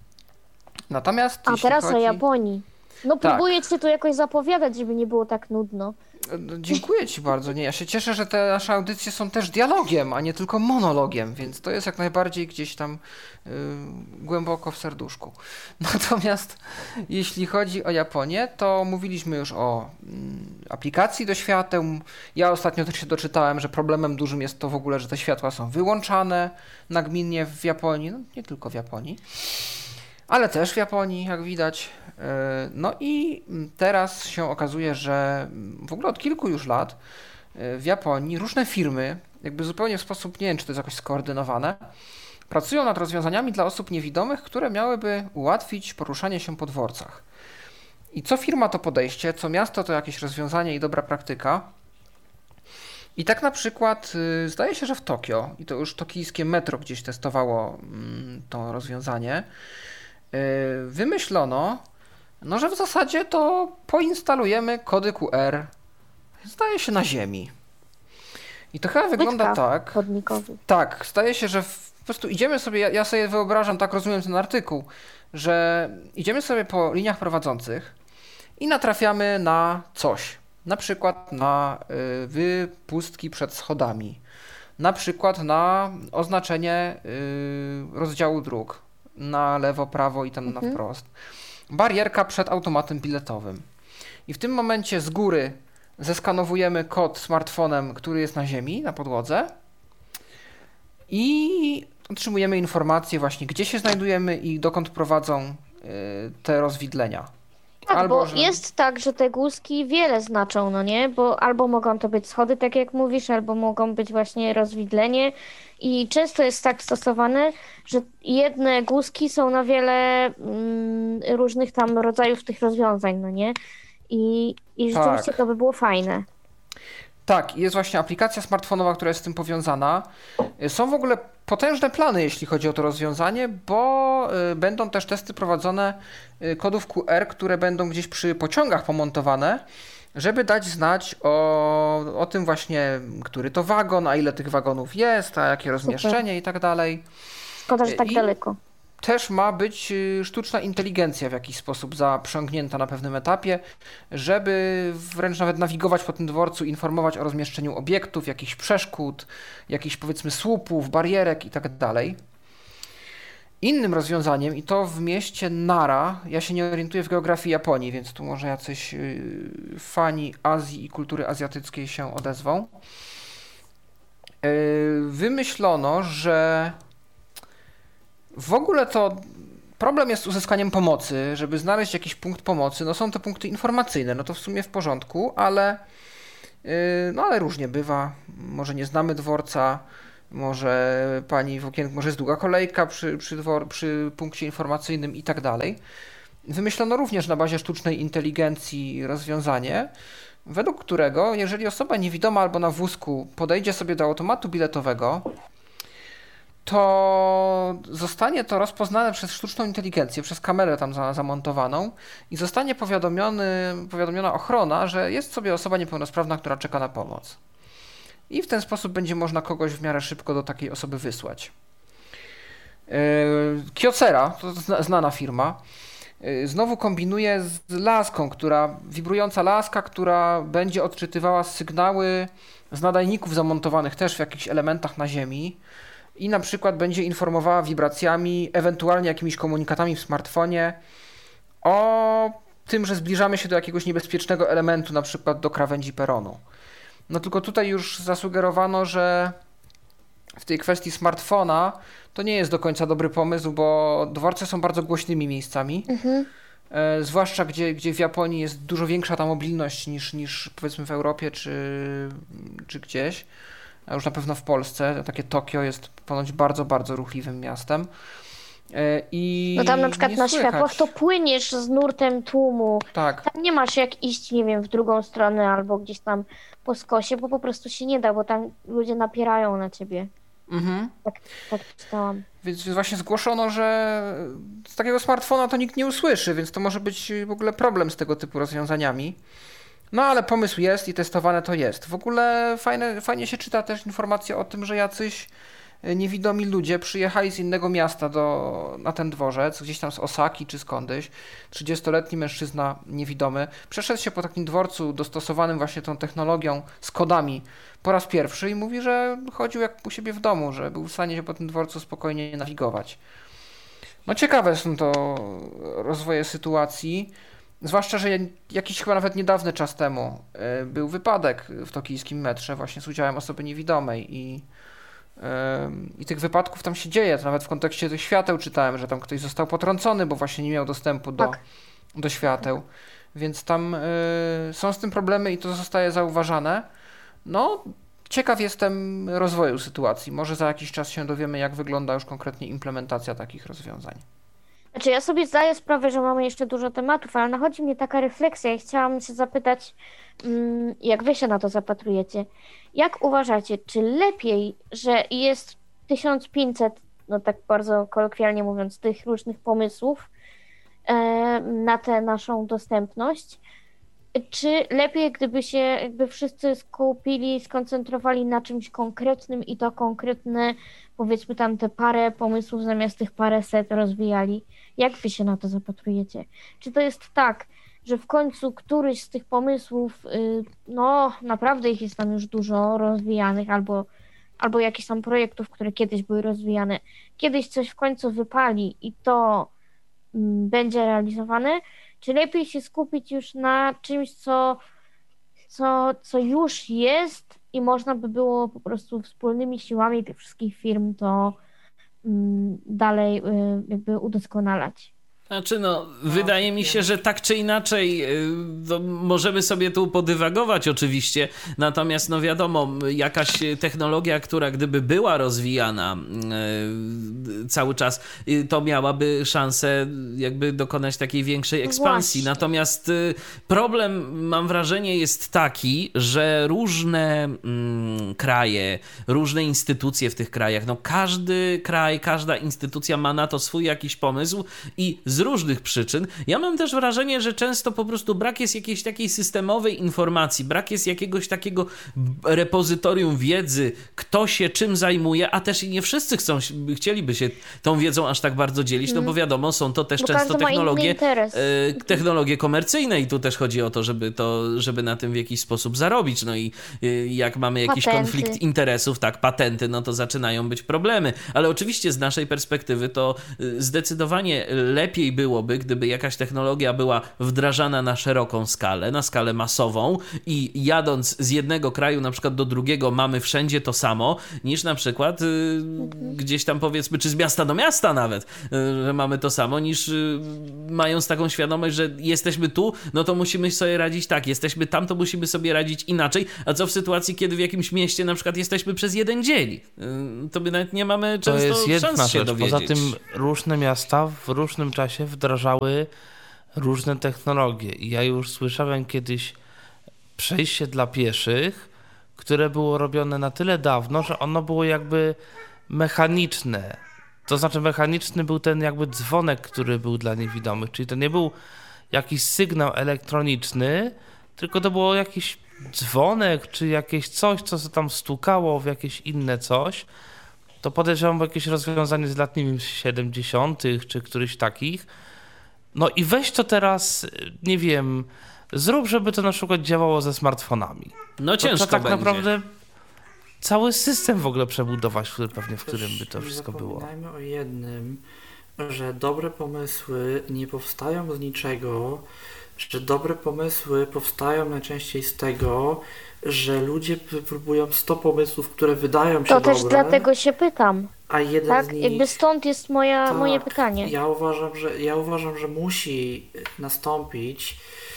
Natomiast A teraz chodzi... o Japonii. No Tak. próbuję cię tu jakoś zapowiadać, żeby nie było tak nudno. Dziękuję ci bardzo. Nie, ja się cieszę, że te nasze audycje są też dialogiem, a nie tylko monologiem, więc to jest jak najbardziej gdzieś tam yy, głęboko w serduszku. Natomiast jeśli chodzi o Japonię, to mówiliśmy już o mm, aplikacji do świateł. Ja ostatnio też się doczytałem, że problemem dużym jest to w ogóle, że te światła są wyłączane nagminnie w Japonii, no nie tylko w Japonii, ale też w Japonii, jak widać. No i teraz się okazuje, że w ogóle od kilku już lat w Japonii różne firmy, jakby zupełnie w sposób, nie wiem, czy to jest jakoś skoordynowane, pracują nad rozwiązaniami dla osób niewidomych, które miałyby ułatwić poruszanie się po dworcach. I co firma to podejście, co miasto to jakieś rozwiązanie i dobra praktyka. I tak na przykład zdaje się, że w Tokio, i to już tokijskie metro gdzieś testowało to rozwiązanie, wymyślono, no, że w zasadzie to poinstalujemy kody Q R, zdaje się, na ziemi. I to chyba wygląda tak. Chodnikowy. Tak, zdaje się, że w, po prostu idziemy sobie, ja, ja sobie wyobrażam, tak rozumiem ten artykuł, że idziemy sobie po liniach prowadzących i natrafiamy na coś. Na przykład na y, wypustki przed schodami. Na przykład na oznaczenie y, rozdziału dróg. Na lewo, prawo i tam mhm. na wprost. Barierka przed automatem biletowym. I w tym momencie z góry zeskanowujemy kod smartfonem, który jest na ziemi, na podłodze i otrzymujemy informację właśnie, gdzie się znajdujemy i dokąd prowadzą y, te rozwidlenia. Tak, albo, bo że... jest tak, że te guzki wiele znaczą, no nie? Bo albo mogą to być schody, tak jak mówisz, albo mogą być właśnie rozwidlenie i często jest tak stosowane, że jedne guzki są na wiele mm, różnych tam rodzajów tych rozwiązań, no nie? I, i rzeczywiście tak. To by było fajne. Tak, jest właśnie aplikacja smartfonowa, która jest z tym powiązana. Są w ogóle potężne plany, jeśli chodzi o to rozwiązanie, bo y, będą też testy prowadzone y, kodów Q R, które będą gdzieś przy pociągach pomontowane, żeby dać znać o, o tym właśnie, który to wagon, a ile tych wagonów jest, a jakie rozmieszczenie Super. I tak dalej. Szkoda, że tak I daleko. Też ma być sztuczna inteligencja w jakiś sposób zaprzęgnięta na pewnym etapie, żeby wręcz nawet nawigować po tym dworcu, informować o rozmieszczeniu obiektów, jakichś przeszkód, jakichś powiedzmy słupów, barierek i tak dalej. Innym rozwiązaniem, i to w mieście Nara, ja się nie orientuję w geografii Japonii, więc tu może jacyś fani Azji i kultury azjatyckiej się odezwą, wymyślono, że w ogóle to problem jest z uzyskaniem pomocy, żeby znaleźć jakiś punkt pomocy. No są to punkty informacyjne, no to w sumie w porządku, ale, no ale różnie bywa. Może nie znamy dworca, może pani w okienku, może jest długa kolejka przy, przy, dwor, przy punkcie informacyjnym i tak dalej. Wymyślono również na bazie sztucznej inteligencji rozwiązanie, według którego jeżeli osoba niewidoma albo na wózku podejdzie sobie do automatu biletowego, to zostanie to rozpoznane przez sztuczną inteligencję, przez kamerę tam za, zamontowaną i zostanie powiadomiony, powiadomiona ochrona, że jest sobie osoba niepełnosprawna, która czeka na pomoc. I w ten sposób będzie można kogoś w miarę szybko do takiej osoby wysłać. Kyocera, to znana firma, znowu kombinuje z laską, która, wibrująca laska, która będzie odczytywała sygnały z nadajników zamontowanych też w jakichś elementach na ziemi i na przykład będzie informowała wibracjami, ewentualnie jakimiś komunikatami w smartfonie o tym, że zbliżamy się do jakiegoś niebezpiecznego elementu, na przykład do krawędzi peronu. No tylko tutaj już zasugerowano, że w tej kwestii smartfona to nie jest do końca dobry pomysł, bo dworce są bardzo głośnymi miejscami, mhm. e, zwłaszcza gdzie, gdzie w Japonii jest dużo większa ta mobilność niż, niż powiedzmy w Europie czy, czy gdzieś, a już na pewno w Polsce. Takie Tokio jest ponoć bardzo, bardzo ruchliwym miastem. E, i no tam na przykład na słychać. światłach to płyniesz z nurtem tłumu. Tak. Tam nie masz jak iść, nie wiem, w drugą stronę albo gdzieś tam po skosie, bo po prostu się nie da, bo tam ludzie napierają na ciebie. Mhm. Tak, tak czytałam. Więc właśnie zgłoszono, że z takiego smartfona to nikt nie usłyszy, więc to może być w ogóle problem z tego typu rozwiązaniami. No ale pomysł jest i testowane to jest. W ogóle fajne, fajnie się czyta też informacja o tym, że jacyś niewidomi ludzie przyjechali z innego miasta do, na ten dworzec, gdzieś tam z Osaki czy skądś. trzydziestoletni mężczyzna niewidomy przeszedł się po takim dworcu dostosowanym właśnie tą technologią z kodami po raz pierwszy i mówi, że chodził jak u siebie w domu, że był w stanie się po tym dworcu spokojnie nawigować. No ciekawe są to rozwoje sytuacji, zwłaszcza, że jakiś chyba nawet niedawny czas temu był wypadek w tokijskim metrze właśnie z udziałem osoby niewidomej i I tych wypadków tam się dzieje, to nawet w kontekście tych świateł czytałem, że tam ktoś został potrącony, bo właśnie nie miał dostępu do, tak. do świateł, więc tam y, są z tym problemy i to zostaje zauważane. No, ciekaw jestem rozwoju sytuacji, może za jakiś czas się dowiemy, jak wygląda już konkretnie implementacja takich rozwiązań. Znaczy ja sobie zdaję sprawę, że mamy jeszcze dużo tematów, ale nachodzi mnie taka refleksja i chciałam się zapytać, jak wy się na to zapatrujecie. Jak uważacie, czy lepiej, że jest tysiąc pięćset, no tak bardzo kolokwialnie mówiąc, tych różnych pomysłów e, na tę naszą dostępność, czy lepiej, gdyby się jakby wszyscy skupili, skoncentrowali na czymś konkretnym i to konkretne, powiedzmy tam te parę pomysłów zamiast tych paręset rozwijali? Jak wy się na to zapatrujecie? Czy to jest tak, że w końcu któryś z tych pomysłów, no naprawdę ich jest tam już dużo rozwijanych, albo, albo jakichś tam projektów, które kiedyś były rozwijane, kiedyś coś w końcu wypali i to będzie realizowane, czy lepiej się skupić już na czymś, co, co, co już jest i można by było po prostu wspólnymi siłami tych wszystkich firm to dalej jakby udoskonalać? Znaczy no, wydaje mi się, że tak czy inaczej to możemy sobie tu podywagować oczywiście, natomiast no wiadomo, jakaś technologia, która gdyby była rozwijana yy, cały czas, yy, to miałaby szansę jakby dokonać takiej większej ekspansji. Właśnie. Natomiast yy, problem, mam wrażenie, jest taki, że różne yy, kraje, różne instytucje w tych krajach, no każdy kraj, każda instytucja ma na to swój jakiś pomysł i z z różnych przyczyn. Ja mam też wrażenie, że często po prostu brak jest jakiejś takiej systemowej informacji, brak jest jakiegoś takiego repozytorium wiedzy, kto się czym zajmuje, a też i nie wszyscy chcą, chcieliby się tą wiedzą aż tak bardzo dzielić, no bo wiadomo, są to też bo często technologie, e, technologie komercyjne i tu też chodzi o to, żeby to, żeby na tym w jakiś sposób zarobić, no i jak mamy jakiś patenty. konflikt interesów, tak, patenty, no to zaczynają być problemy, ale oczywiście z naszej perspektywy to zdecydowanie lepiej byłoby, gdyby jakaś technologia była wdrażana na szeroką skalę, na skalę masową i jadąc z jednego kraju na przykład do drugiego mamy wszędzie to samo, niż na przykład y, mhm. gdzieś tam powiedzmy, czy z miasta do miasta nawet, y, że mamy to samo, niż y, mając taką świadomość, że jesteśmy tu, no to musimy sobie radzić tak, jesteśmy tam, to musimy sobie radzić inaczej, a co w sytuacji, kiedy w jakimś mieście na przykład jesteśmy przez jeden dzień? Y, to my nawet nie mamy często to jest jedna szans się rzecz. dowiedzieć. Poza tym różne miasta w różnym czasie wdrażały różne technologie i ja już słyszałem kiedyś przejście dla pieszych, które było robione na tyle dawno, że ono było jakby mechaniczne. To znaczy mechaniczny był ten jakby dzwonek, który był dla niewidomych, czyli to nie był jakiś sygnał elektroniczny, tylko to było jakiś dzwonek, czy jakieś coś, co tam stukało w jakieś inne coś. To podejrzewam było jakieś rozwiązanie z lat, nie wiem, siedemdziesiątych czy któryś takich. No i weź to teraz, nie wiem, zrób, żeby to na przykład działało ze smartfonami. No ciężko to tak będzie. naprawdę cały system w ogóle przebudować, który, pewnie w którym by to wszystko było. Zapominajmy o jednym, że dobre pomysły nie powstają z niczego, że dobre pomysły powstają najczęściej z tego, że ludzie próbują sto pomysłów, które wydają się to dobre. To też dlatego się pytam. A jeden tak? z nich... Jakby stąd jest moja, tak, moje pytanie. Ja uważam, że, ja uważam, że musi nastąpić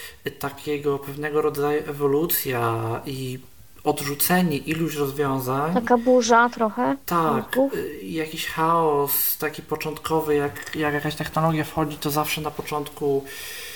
takiego pewnego rodzaju ewolucja i odrzucenie iluś rozwiązań. Taka burza trochę. Tak, mózgów. jakiś chaos taki początkowy, jak, jak jakaś technologia wchodzi, to zawsze na początku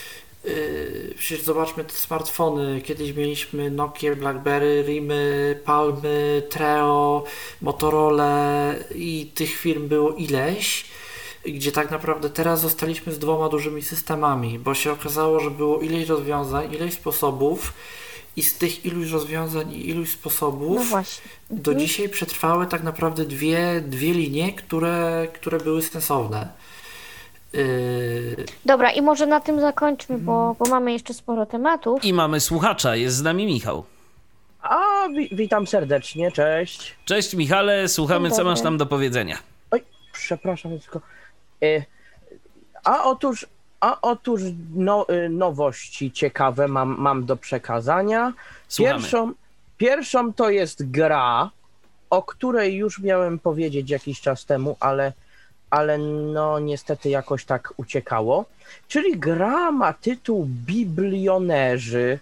yy, przecież zobaczmy te smartfony. Kiedyś mieliśmy Nokia, BlackBerry, Rimy, Palmy, Treo, Motorola i tych firm było ileś, gdzie tak naprawdę teraz zostaliśmy z dwoma dużymi systemami, bo się okazało, że było ileś rozwiązań, ileś sposobów i z tych iluś rozwiązań i iluś sposobów no właśnie. do Mhm. dzisiaj przetrwały tak naprawdę dwie, dwie linie, które, które były sensowne. Yy... Dobra, i może na tym zakończmy, bo, bo mamy jeszcze sporo tematów. I mamy słuchacza, jest z nami Michał. A, wi- witam serdecznie, cześć. Cześć Michale, słuchamy, co masz nam do powiedzenia. Oj, przepraszam, tylko... Y, a otóż, a otóż no, y, nowości ciekawe mam, mam do przekazania. Słuchamy. Pierwszą, pierwszą to jest gra, o której już miałem powiedzieć jakiś czas temu, ale, ale no niestety jakoś tak uciekało. Czyli gra ma tytuł Biblionerzy.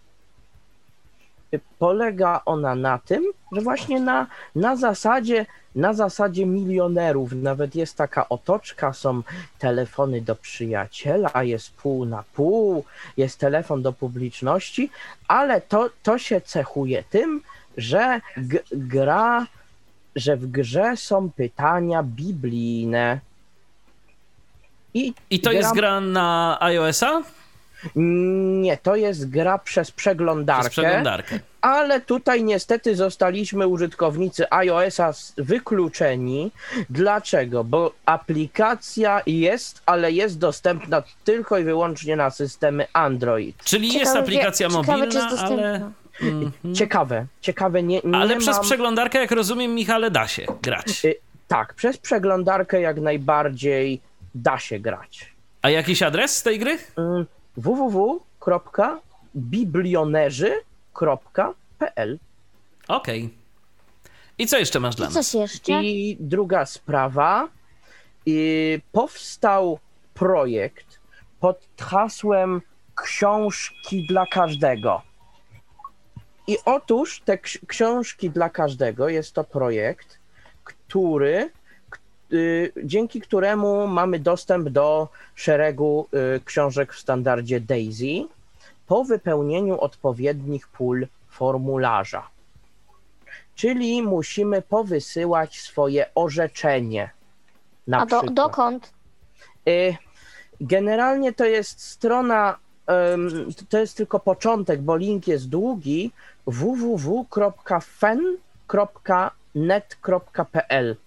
Polega ona na tym, że właśnie na, na zasadzie na zasadzie milionerów, nawet jest taka otoczka, są telefony do przyjaciela, jest pół na pół, jest telefon do publiczności, ale to, to się cechuje tym, że g- gra, że w grze są pytania biblijne. I, I to gra... jest gra na iOS-a? Nie, to jest gra przez przeglądarkę, Przez przeglądarkę. Ale tutaj niestety zostaliśmy użytkownicy iOS-a wykluczeni. Dlaczego? Bo aplikacja jest, ale jest dostępna tylko i wyłącznie na systemy Android. Czyli Ciekawe, jest aplikacja ciekawe, mobilna, czy jest ale... Mhm. Ciekawe, ciekawe, nie, nie Ale mam... przez przeglądarkę, jak rozumiem, Michale, da się grać. Y, tak, przez przeglądarkę jak najbardziej da się grać. A jakiś adres z tej gry? w w w kropka biblionerzy kropka p l. Okej. Okay. I co jeszcze masz dla I nas? coś jeszcze? I druga sprawa. I powstał projekt pod hasłem Książki dla każdego. I otóż te ks- książki dla każdego jest to projekt, który y, dzięki któremu mamy dostęp do szeregu y, książek w standardzie DAISY po wypełnieniu odpowiednich pól formularza. Czyli musimy powysyłać swoje orzeczenie. Na A do, przykład. dokąd? Y, Generalnie to jest strona, to jest tylko początek, bo link jest długi, w w w kropka fen kropka net kropka p l.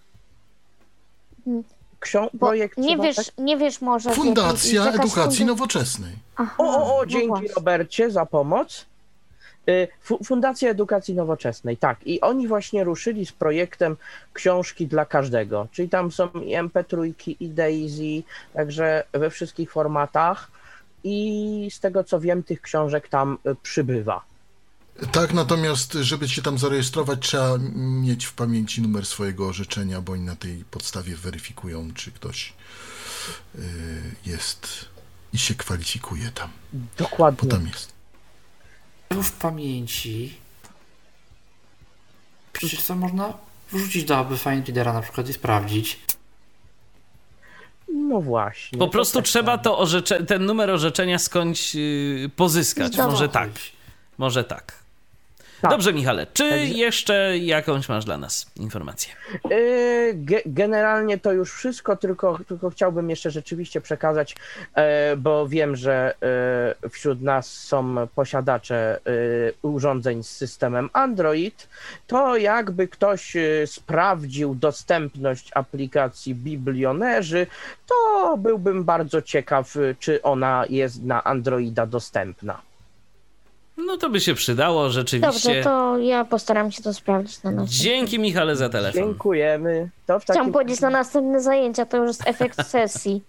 Ksią- projekt nie wiesz, tak? nie wiesz może... Fundacja jakaś Edukacji funda- Nowoczesnej. Aha, O, o, o, no dzięki właśnie. Robercie za pomoc. Fu- Fundacja Edukacji Nowoczesnej, tak. I oni właśnie ruszyli z projektem książki dla każdego. Czyli tam są i em pe trzy, i Daisy, także we wszystkich formatach. I z tego co wiem, tych książek tam y, przybywa. Tak, natomiast żeby się tam zarejestrować, trzeba mieć w pamięci numer swojego orzeczenia, bo oni na tej podstawie weryfikują, czy ktoś y, jest i się kwalifikuje tam. Dokładnie. Bo tam jest. W pamięci. Przecież co można wrzucić do Aby Fine Readera na przykład i sprawdzić. No właśnie. Po prostu tak trzeba samo. to orzecze- ten numer orzeczenia skądś yy, pozyskać. Zdawało Może się. tak. Może tak. Tak. Dobrze, Michale, czy Także- jeszcze jakąś masz dla nas informację? Yy, ge- Generalnie to już wszystko, tylko, tylko chciałbym jeszcze rzeczywiście przekazać, e, bo wiem, że e, wśród nas są posiadacze e, urządzeń z systemem Android, to jakby ktoś e, sprawdził dostępność aplikacji Biblionerzy, to byłbym bardzo ciekaw, e, czy ona jest na Androida dostępna. No to by się przydało, rzeczywiście. Dobrze, to ja postaram się to sprawdzić na następne. Dzięki, Michale, za telefon. Dziękujemy. To w Chciałam takim... powiedzieć na następne zajęcia, to już jest efekt sesji.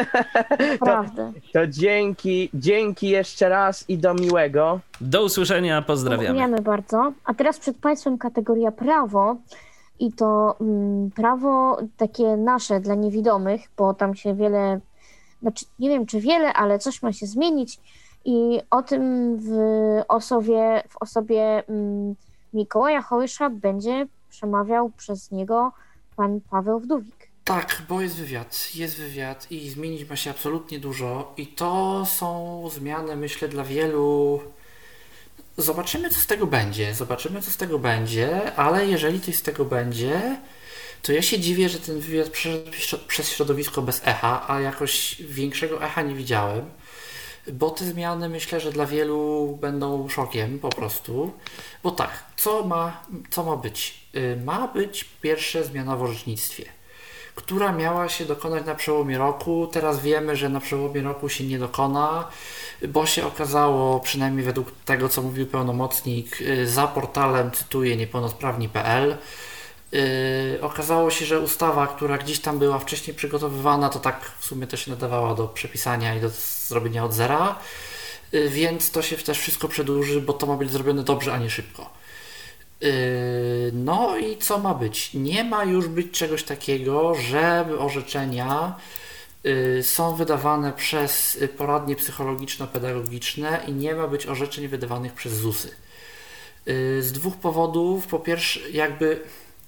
Naprawdę. To dzięki, dzięki jeszcze raz i do miłego. Do usłyszenia, pozdrawiamy. Dziękujemy bardzo. A teraz przed Państwem kategoria prawo. I to mm, prawo takie nasze dla niewidomych, bo tam się wiele, znaczy nie wiem czy wiele, ale coś ma się zmienić. I o tym w osobie, w osobie mm, Mikołaja Hołysza będzie przemawiał przez niego pan Paweł Wdówik. Tak, bo jest wywiad, jest wywiad i zmienić ma się absolutnie dużo i to są zmiany, myślę, dla wielu. Zobaczymy, co z tego będzie, zobaczymy, co z tego będzie, ale jeżeli coś z tego będzie, to ja się dziwię, że ten wywiad przeszedł przez środowisko bez echa, a jakoś większego echa nie widziałem, bo te zmiany, myślę, że dla wielu będą szokiem po prostu, bo tak, co ma, co ma być? Ma być pierwsza zmiana w orzecznictwie, która miała się dokonać na przełomie roku. Teraz wiemy, że na przełomie roku się nie dokona, bo się okazało, przynajmniej według tego, co mówił pełnomocnik za portalem, cytuję, niepełnosprawni kropka p l, yy, okazało się, że ustawa, która gdzieś tam była wcześniej przygotowywana, to tak w sumie też się nadawała do przepisania i do zrobienia od zera, yy, więc to się też wszystko przedłuży, bo to ma być zrobione dobrze, a nie szybko. No i co ma być? Nie ma już być czegoś takiego, że orzeczenia są wydawane przez poradnie psychologiczno-pedagogiczne i nie ma być orzeczeń wydawanych przez ZUSy. Z dwóch powodów. Po pierwsze, jakby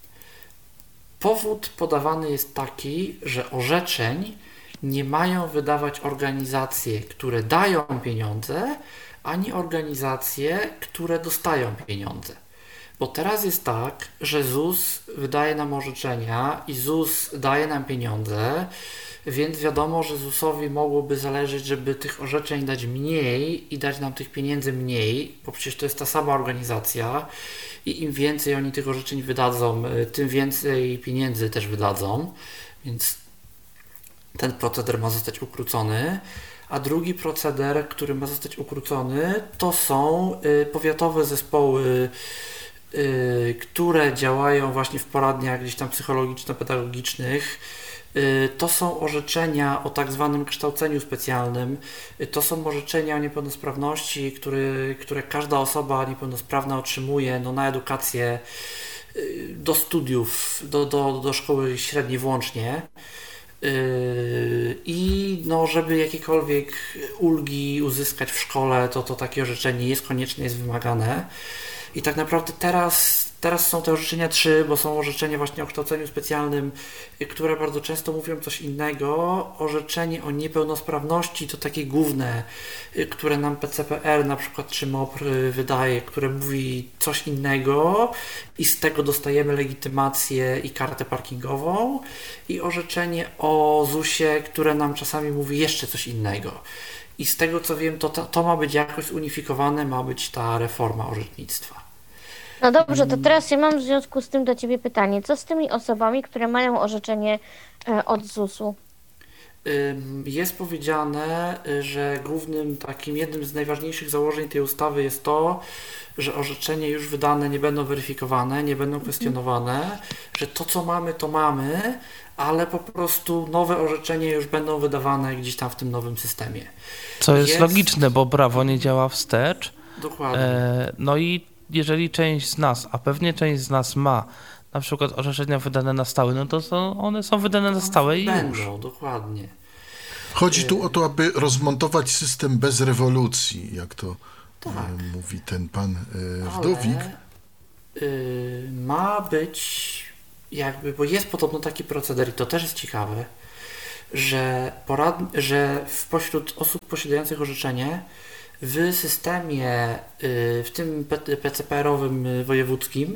powód podawany jest taki, że orzeczeń nie mają wydawać organizacje, które dają pieniądze, ani organizacje, które dostają pieniądze. Bo teraz jest tak, że ZUS wydaje nam orzeczenia i ZUS daje nam pieniądze, więc wiadomo, że ZUSowi mogłoby zależeć, żeby tych orzeczeń dać mniej i dać nam tych pieniędzy mniej, bo przecież to jest ta sama organizacja i im więcej oni tych orzeczeń wydadzą, tym więcej pieniędzy też wydadzą, więc ten proceder ma zostać ukrócony. A drugi proceder, który ma zostać ukrócony, to są powiatowe zespoły, Yy, które działają właśnie w poradniach gdzieś tam psychologiczno-pedagogicznych. Yy, to są orzeczenia o tak zwanym kształceniu specjalnym. Yy, to są orzeczenia o niepełnosprawności, które, które każda osoba niepełnosprawna otrzymuje no, na edukację, yy, do studiów, do, do, do szkoły średniej włącznie. Yy, I no, żeby jakiekolwiek ulgi uzyskać w szkole, to, to takie orzeczenie jest konieczne, jest wymagane. I tak naprawdę teraz teraz są te orzeczenia trzy, bo są orzeczenia właśnie o kształceniu specjalnym, które bardzo często mówią coś innego. Orzeczenie o niepełnosprawności to takie główne, które nam P C P R na przykład czy M O P R wydaje, które mówi coś innego i z tego dostajemy legitymację i kartę parkingową. I orzeczenie o zusie, które nam czasami mówi jeszcze coś innego. I z tego co wiem, to, to, to ma być jakoś zunifikowane, ma być ta reforma orzecznictwa. No dobrze, to teraz ja mam w związku z tym do Ciebie pytanie. Co z tymi osobami, które mają orzeczenie od zusu? Jest powiedziane, że głównym takim, jednym z najważniejszych założeń tej ustawy jest to, że orzeczenia już wydane nie będą weryfikowane, nie będą kwestionowane, że to co mamy, to mamy, ale po prostu nowe orzeczenia już będą wydawane gdzieś tam w tym nowym systemie. Co jest, jest... logiczne, bo prawo nie działa wstecz. Dokładnie. E, no i jeżeli część z nas, a pewnie część z nas ma na przykład orzeczenia wydane na stałe, no to są, one są wydane na stałe i będą, już. Dokładnie. Chodzi tu o to, aby rozmontować system bez rewolucji, jak to tak. e, mówi ten pan e, Wdowik. Ale, y, ma być jakby, bo jest podobno taki proceder i to też jest ciekawe, że, porad, że pośród osób posiadających orzeczenie w systemie, w tym P C P R-owym wojewódzkim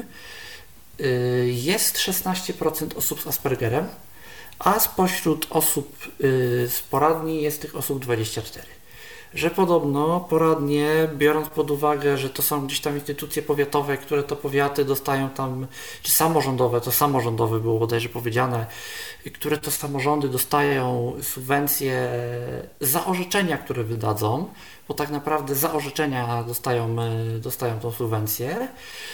jest szesnaście procent osób z Aspergerem, a spośród osób z poradni jest tych osób dwadzieścia cztery procent. Że podobno poradnie, biorąc pod uwagę, że to są gdzieś tam instytucje powiatowe, które to powiaty dostają tam, czy samorządowe, to samorządowe było bodajże powiedziane, które to samorządy dostają subwencje za orzeczenia, które wydadzą, bo tak naprawdę za orzeczenia dostają, dostają tą subwencję,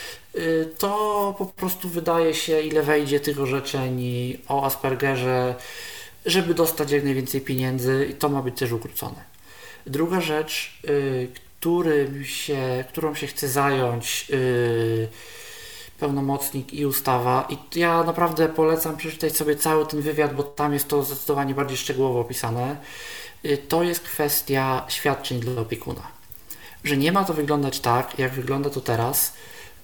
to po prostu wydaje się, ile wejdzie tych orzeczeń o Aspergerze, żeby dostać jak najwięcej pieniędzy i to ma być też ukrócone. Druga rzecz, y, którym się, którą się chce zająć y, pełnomocnik i ustawa, i ja naprawdę polecam przeczytać sobie cały ten wywiad, bo tam jest to zdecydowanie bardziej szczegółowo opisane, y, to jest kwestia świadczeń dla opiekuna. Że nie ma to wyglądać tak, jak wygląda to teraz,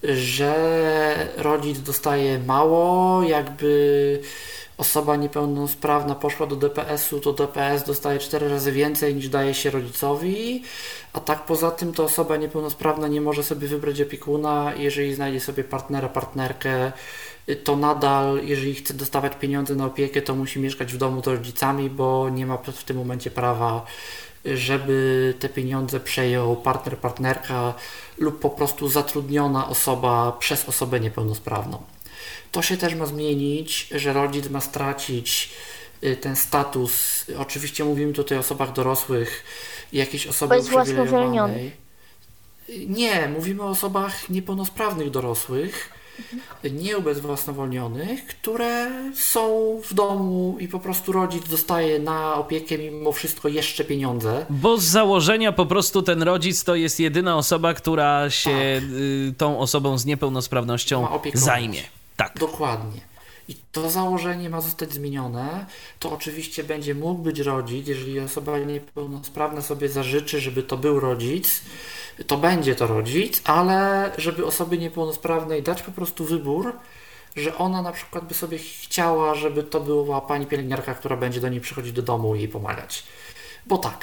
że rodzic dostaje mało, jakby osoba niepełnosprawna poszła do D P S u, to D P S dostaje cztery razy więcej niż daje się rodzicowi, a tak poza tym to osoba niepełnosprawna nie może sobie wybrać opiekuna, jeżeli znajdzie sobie partnera, partnerkę, to nadal, jeżeli chce dostawać pieniądze na opiekę, to musi mieszkać w domu z rodzicami, bo nie ma w tym momencie prawa, żeby te pieniądze przejął partner, partnerka lub po prostu zatrudniona osoba przez osobę niepełnosprawną. To się też ma zmienić, że rodzic ma stracić ten status, oczywiście mówimy tutaj o osobach dorosłych, jakiejś osoby uprzywilejowanej. Nie, mówimy o osobach niepełnosprawnych dorosłych, mhm. nieubezwłasnowolnionych, które są w domu i po prostu rodzic dostaje na opiekę mimo wszystko jeszcze pieniądze. Bo z założenia po prostu ten rodzic to jest jedyna osoba, która się tak. y, tą osobą z niepełnosprawnością zajmie. Tak. Dokładnie. I to założenie ma zostać zmienione. To oczywiście będzie mógł być rodzic, jeżeli osoba niepełnosprawna sobie zażyczy, żeby to był rodzic, to będzie to rodzic, ale żeby osobie niepełnosprawnej dać po prostu wybór, że ona na przykład by sobie chciała, żeby to była pani pielęgniarka, która będzie do niej przychodzić do domu i jej pomagać. Bo tak.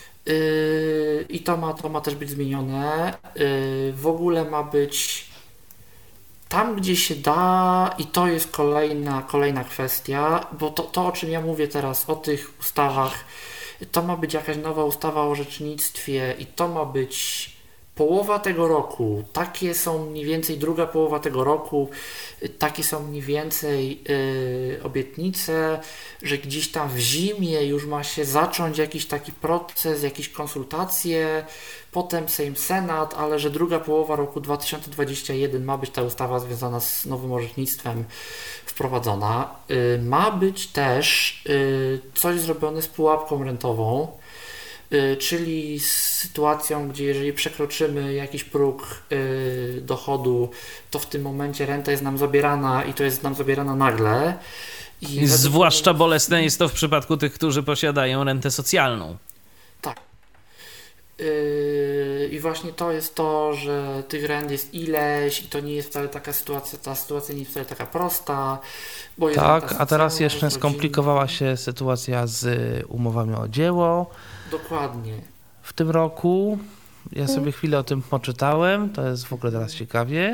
Yy, I to ma, to ma też być zmienione. Yy, w ogóle ma być tam, gdzie się da, i to jest kolejna, kolejna kwestia, bo to, to, o czym ja mówię teraz, o tych ustawach, to ma być jakaś nowa ustawa o orzecznictwie i to ma być połowa tego roku. Takie są mniej więcej druga połowa tego roku, takie są mniej więcej yy, obietnice, że gdzieś tam w zimie już ma się zacząć jakiś taki proces, jakieś konsultacje, potem Sejm, Senat, ale że druga połowa roku dwa tysiące dwudziestego pierwszego ma być ta ustawa związana z nowym orzecznictwem wprowadzona. Yy, ma być też yy, coś zrobione z pułapką rentową, yy, czyli z sytuacją, gdzie jeżeli przekroczymy jakiś próg yy, dochodu, to w tym momencie renta jest nam zabierana i to jest nam zabierana nagle. I zwłaszcza bolesne jest to w przypadku tych, którzy posiadają rentę socjalną. Tak. Yy, I właśnie to jest to, że tych rent jest ileś i to nie jest wcale taka sytuacja, ta sytuacja nie jest wcale taka prosta. Bo jest Tak, a teraz socjalna, jeszcze skomplikowała się sytuacja z umowami o dzieło. Dokładnie. W tym roku ja sobie chwilę o tym poczytałem, to jest w ogóle teraz ciekawie.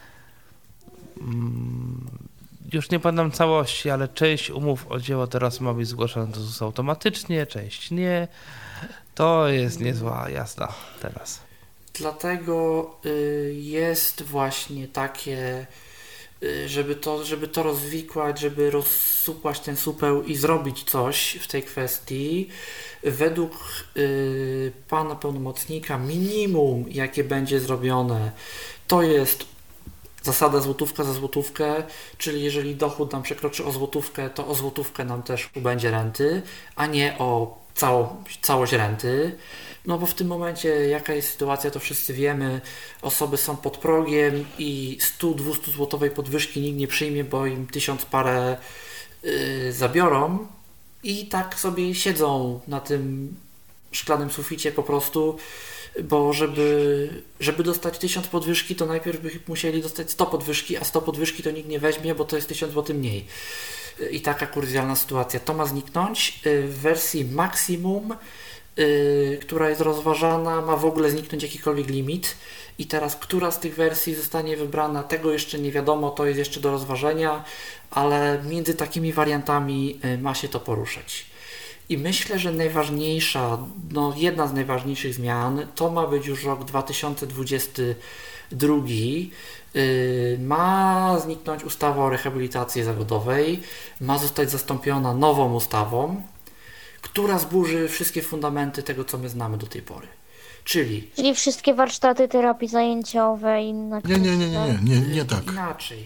Już nie pamiętam całości, ale część umów o dzieło teraz ma być zgłoszona do zusu automatycznie, część nie. To jest niezła jazda teraz. Dlatego y, jest właśnie takie, y, żeby to, żeby to rozwikłać, żeby rozsupłać ten supeł i zrobić coś w tej kwestii. Według y, pana pełnomocnika minimum, jakie będzie zrobione, to jest zasada złotówka za złotówkę, czyli jeżeli dochód nam przekroczy o złotówkę, to o złotówkę nam też ubędzie renty, a nie o całą, całość renty. No bo w tym momencie jaka jest sytuacja, to wszyscy wiemy, osoby są pod progiem i sto dwieście złotowej podwyżki nikt nie przyjmie, bo im tysiąc parę yy, zabiorą i tak sobie siedzą na tym szklanym suficie po prostu, bo żeby, żeby dostać tysiąc podwyżki, to najpierw by musieli dostać sto podwyżki, a sto podwyżki to nikt nie weźmie, bo to jest tysiąc złotych mniej. I taka kurzjalna sytuacja. To ma zniknąć w wersji maksimum, yy, która jest rozważana, ma w ogóle zniknąć jakikolwiek limit. I teraz, która z tych wersji zostanie wybrana, tego jeszcze nie wiadomo, to jest jeszcze do rozważenia, ale między takimi wariantami yy, ma się to poruszać. I myślę, że najważniejsza, no jedna z najważniejszych zmian, to ma być już rok dwa tysiące dwudziesty drugi. Yy, ma zniknąć ustawa o rehabilitacji zawodowej, ma zostać zastąpiona nową ustawą, która zburzy wszystkie fundamenty tego, co my znamy do tej pory. Czyli... Czyli wszystkie warsztaty terapii zajęciowej i inne Nie, nie, nie, nie, nie, nie, nie tak. Inaczej.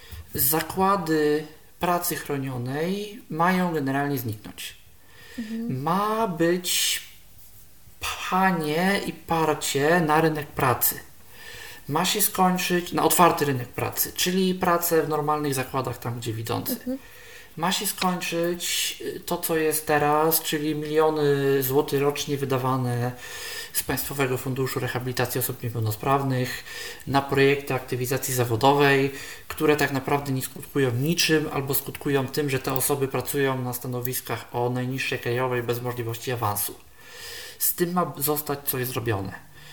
Zakłady pracy chronionej mają generalnie zniknąć. Mhm. Ma być pchanie i parcie na rynek pracy. Ma się skończyć na otwarty rynek pracy, czyli pracę w normalnych zakładach tam, gdzie widzący. Mhm. Ma się skończyć to, co jest teraz, czyli miliony złotych rocznie wydawane z Państwowego Funduszu Rehabilitacji Osób Niepełnosprawnych na projekty aktywizacji zawodowej, które tak naprawdę nie skutkują niczym albo skutkują tym, że te osoby pracują na stanowiskach o najniższej krajowej bez możliwości awansu. Z tym ma zostać coś zrobione.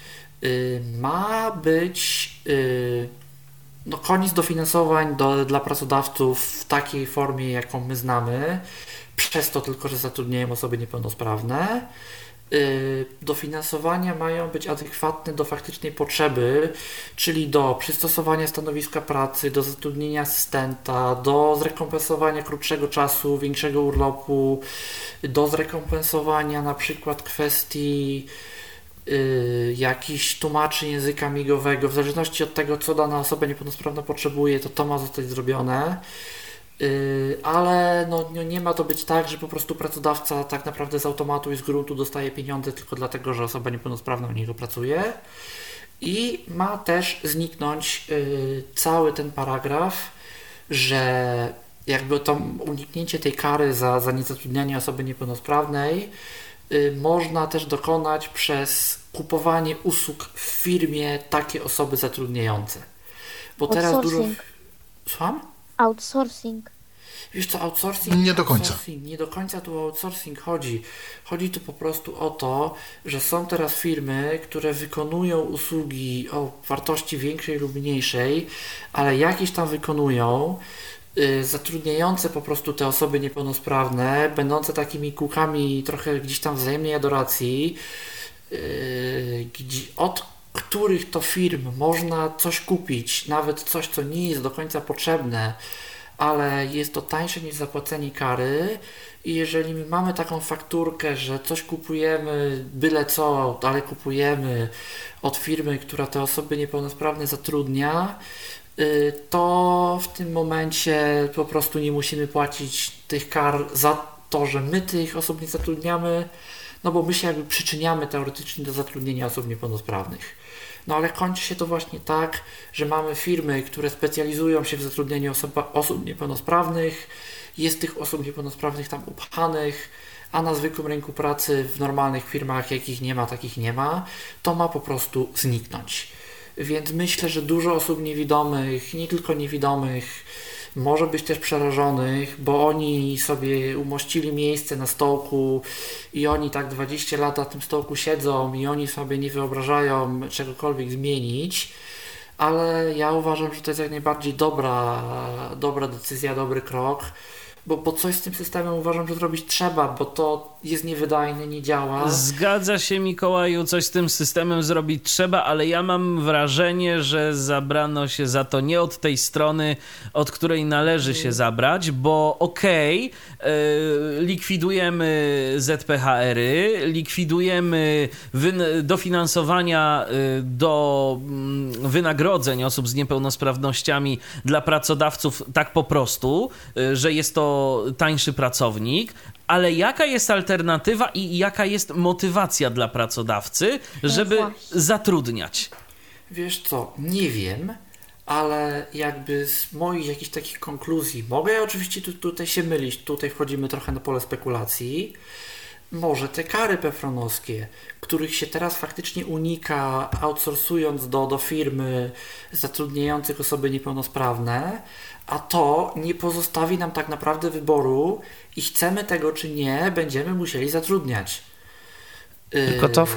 Yy, ma być yy, no, koniec dofinansowań do, dla pracodawców w takiej formie, jaką my znamy, przez to tylko, że zatrudniają osoby niepełnosprawne. Yy, dofinansowania mają być adekwatne do faktycznej potrzeby, czyli do przystosowania stanowiska pracy, do zatrudnienia asystenta, do zrekompensowania krótszego czasu, większego urlopu, do zrekompensowania na przykład kwestii Yy, jakiś tłumaczy języka migowego, w zależności od tego, co dana osoba niepełnosprawna potrzebuje, to to ma zostać zrobione, yy, ale no, no, nie ma to być tak, że po prostu pracodawca tak naprawdę z automatu i z gruntu dostaje pieniądze tylko dlatego, że osoba niepełnosprawna u niego pracuje. I ma też zniknąć yy, cały ten paragraf, że jakby to uniknięcie tej kary za, za niezatrudnianie osoby niepełnosprawnej można też dokonać przez kupowanie usług w firmie takie osoby zatrudniające. Bo teraz dużo... Słucham? Outsourcing. Wiesz co, outsourcing... Nie do końca. Outsourcing, nie do końca tu o outsourcing chodzi. Chodzi tu po prostu o to, że są teraz firmy, które wykonują usługi o wartości większej lub mniejszej, ale jakieś tam wykonują, zatrudniające po prostu te osoby niepełnosprawne, będące takimi kółkami trochę gdzieś tam wzajemnej adoracji, od których to firm można coś kupić, nawet coś, co nie jest do końca potrzebne, ale jest to tańsze niż zapłacenie kary. I jeżeli my mamy taką fakturkę, że coś kupujemy, byle co, ale kupujemy od firmy, która te osoby niepełnosprawne zatrudnia, to w tym momencie po prostu nie musimy płacić tych kar za to, że my tych osób nie zatrudniamy, no bo my się jakby przyczyniamy teoretycznie do zatrudnienia osób niepełnosprawnych. No ale kończy się to właśnie tak, że mamy firmy, które specjalizują się w zatrudnieniu osoba, osób niepełnosprawnych, jest tych osób niepełnosprawnych tam upchanych, a na zwykłym rynku pracy w normalnych firmach, jakich nie ma, takich nie ma, to ma po prostu zniknąć. Więc myślę, że dużo osób niewidomych, nie tylko niewidomych, może być też przerażonych, bo oni sobie umościli miejsce na stołku i oni tak dwadzieścia lat na tym stołku siedzą i oni sobie nie wyobrażają czegokolwiek zmienić, ale ja uważam, że to jest jak najbardziej dobra, dobra decyzja, dobry krok, bo, bo coś z tym systemem uważam, że zrobić trzeba, bo to jest niewydajne, nie działa. Zgadza się, Mikołaju, coś z tym systemem zrobić trzeba, ale ja mam wrażenie, że zabrano się za to nie od tej strony, od której należy się zabrać, bo okej, okay, yy, likwidujemy Z P H R-y, likwidujemy wyn- dofinansowania yy, do yy, wynagrodzeń osób z niepełnosprawnościami dla pracodawców tak po prostu, yy, że jest to tańszy pracownik, ale jaka jest alternatywa i jaka jest motywacja dla pracodawcy, żeby no zatrudniać? Wiesz co, nie wiem, ale jakby z moich jakichś takich konkluzji, mogę ja oczywiście tu, tutaj się mylić, tutaj wchodzimy trochę na pole spekulacji, może te kary pefronowskie, których się teraz faktycznie unika, outsourcując do, do firmy zatrudniających osoby niepełnosprawne, a to nie pozostawi nam tak naprawdę wyboru i chcemy tego czy nie, będziemy musieli zatrudniać. Tylko to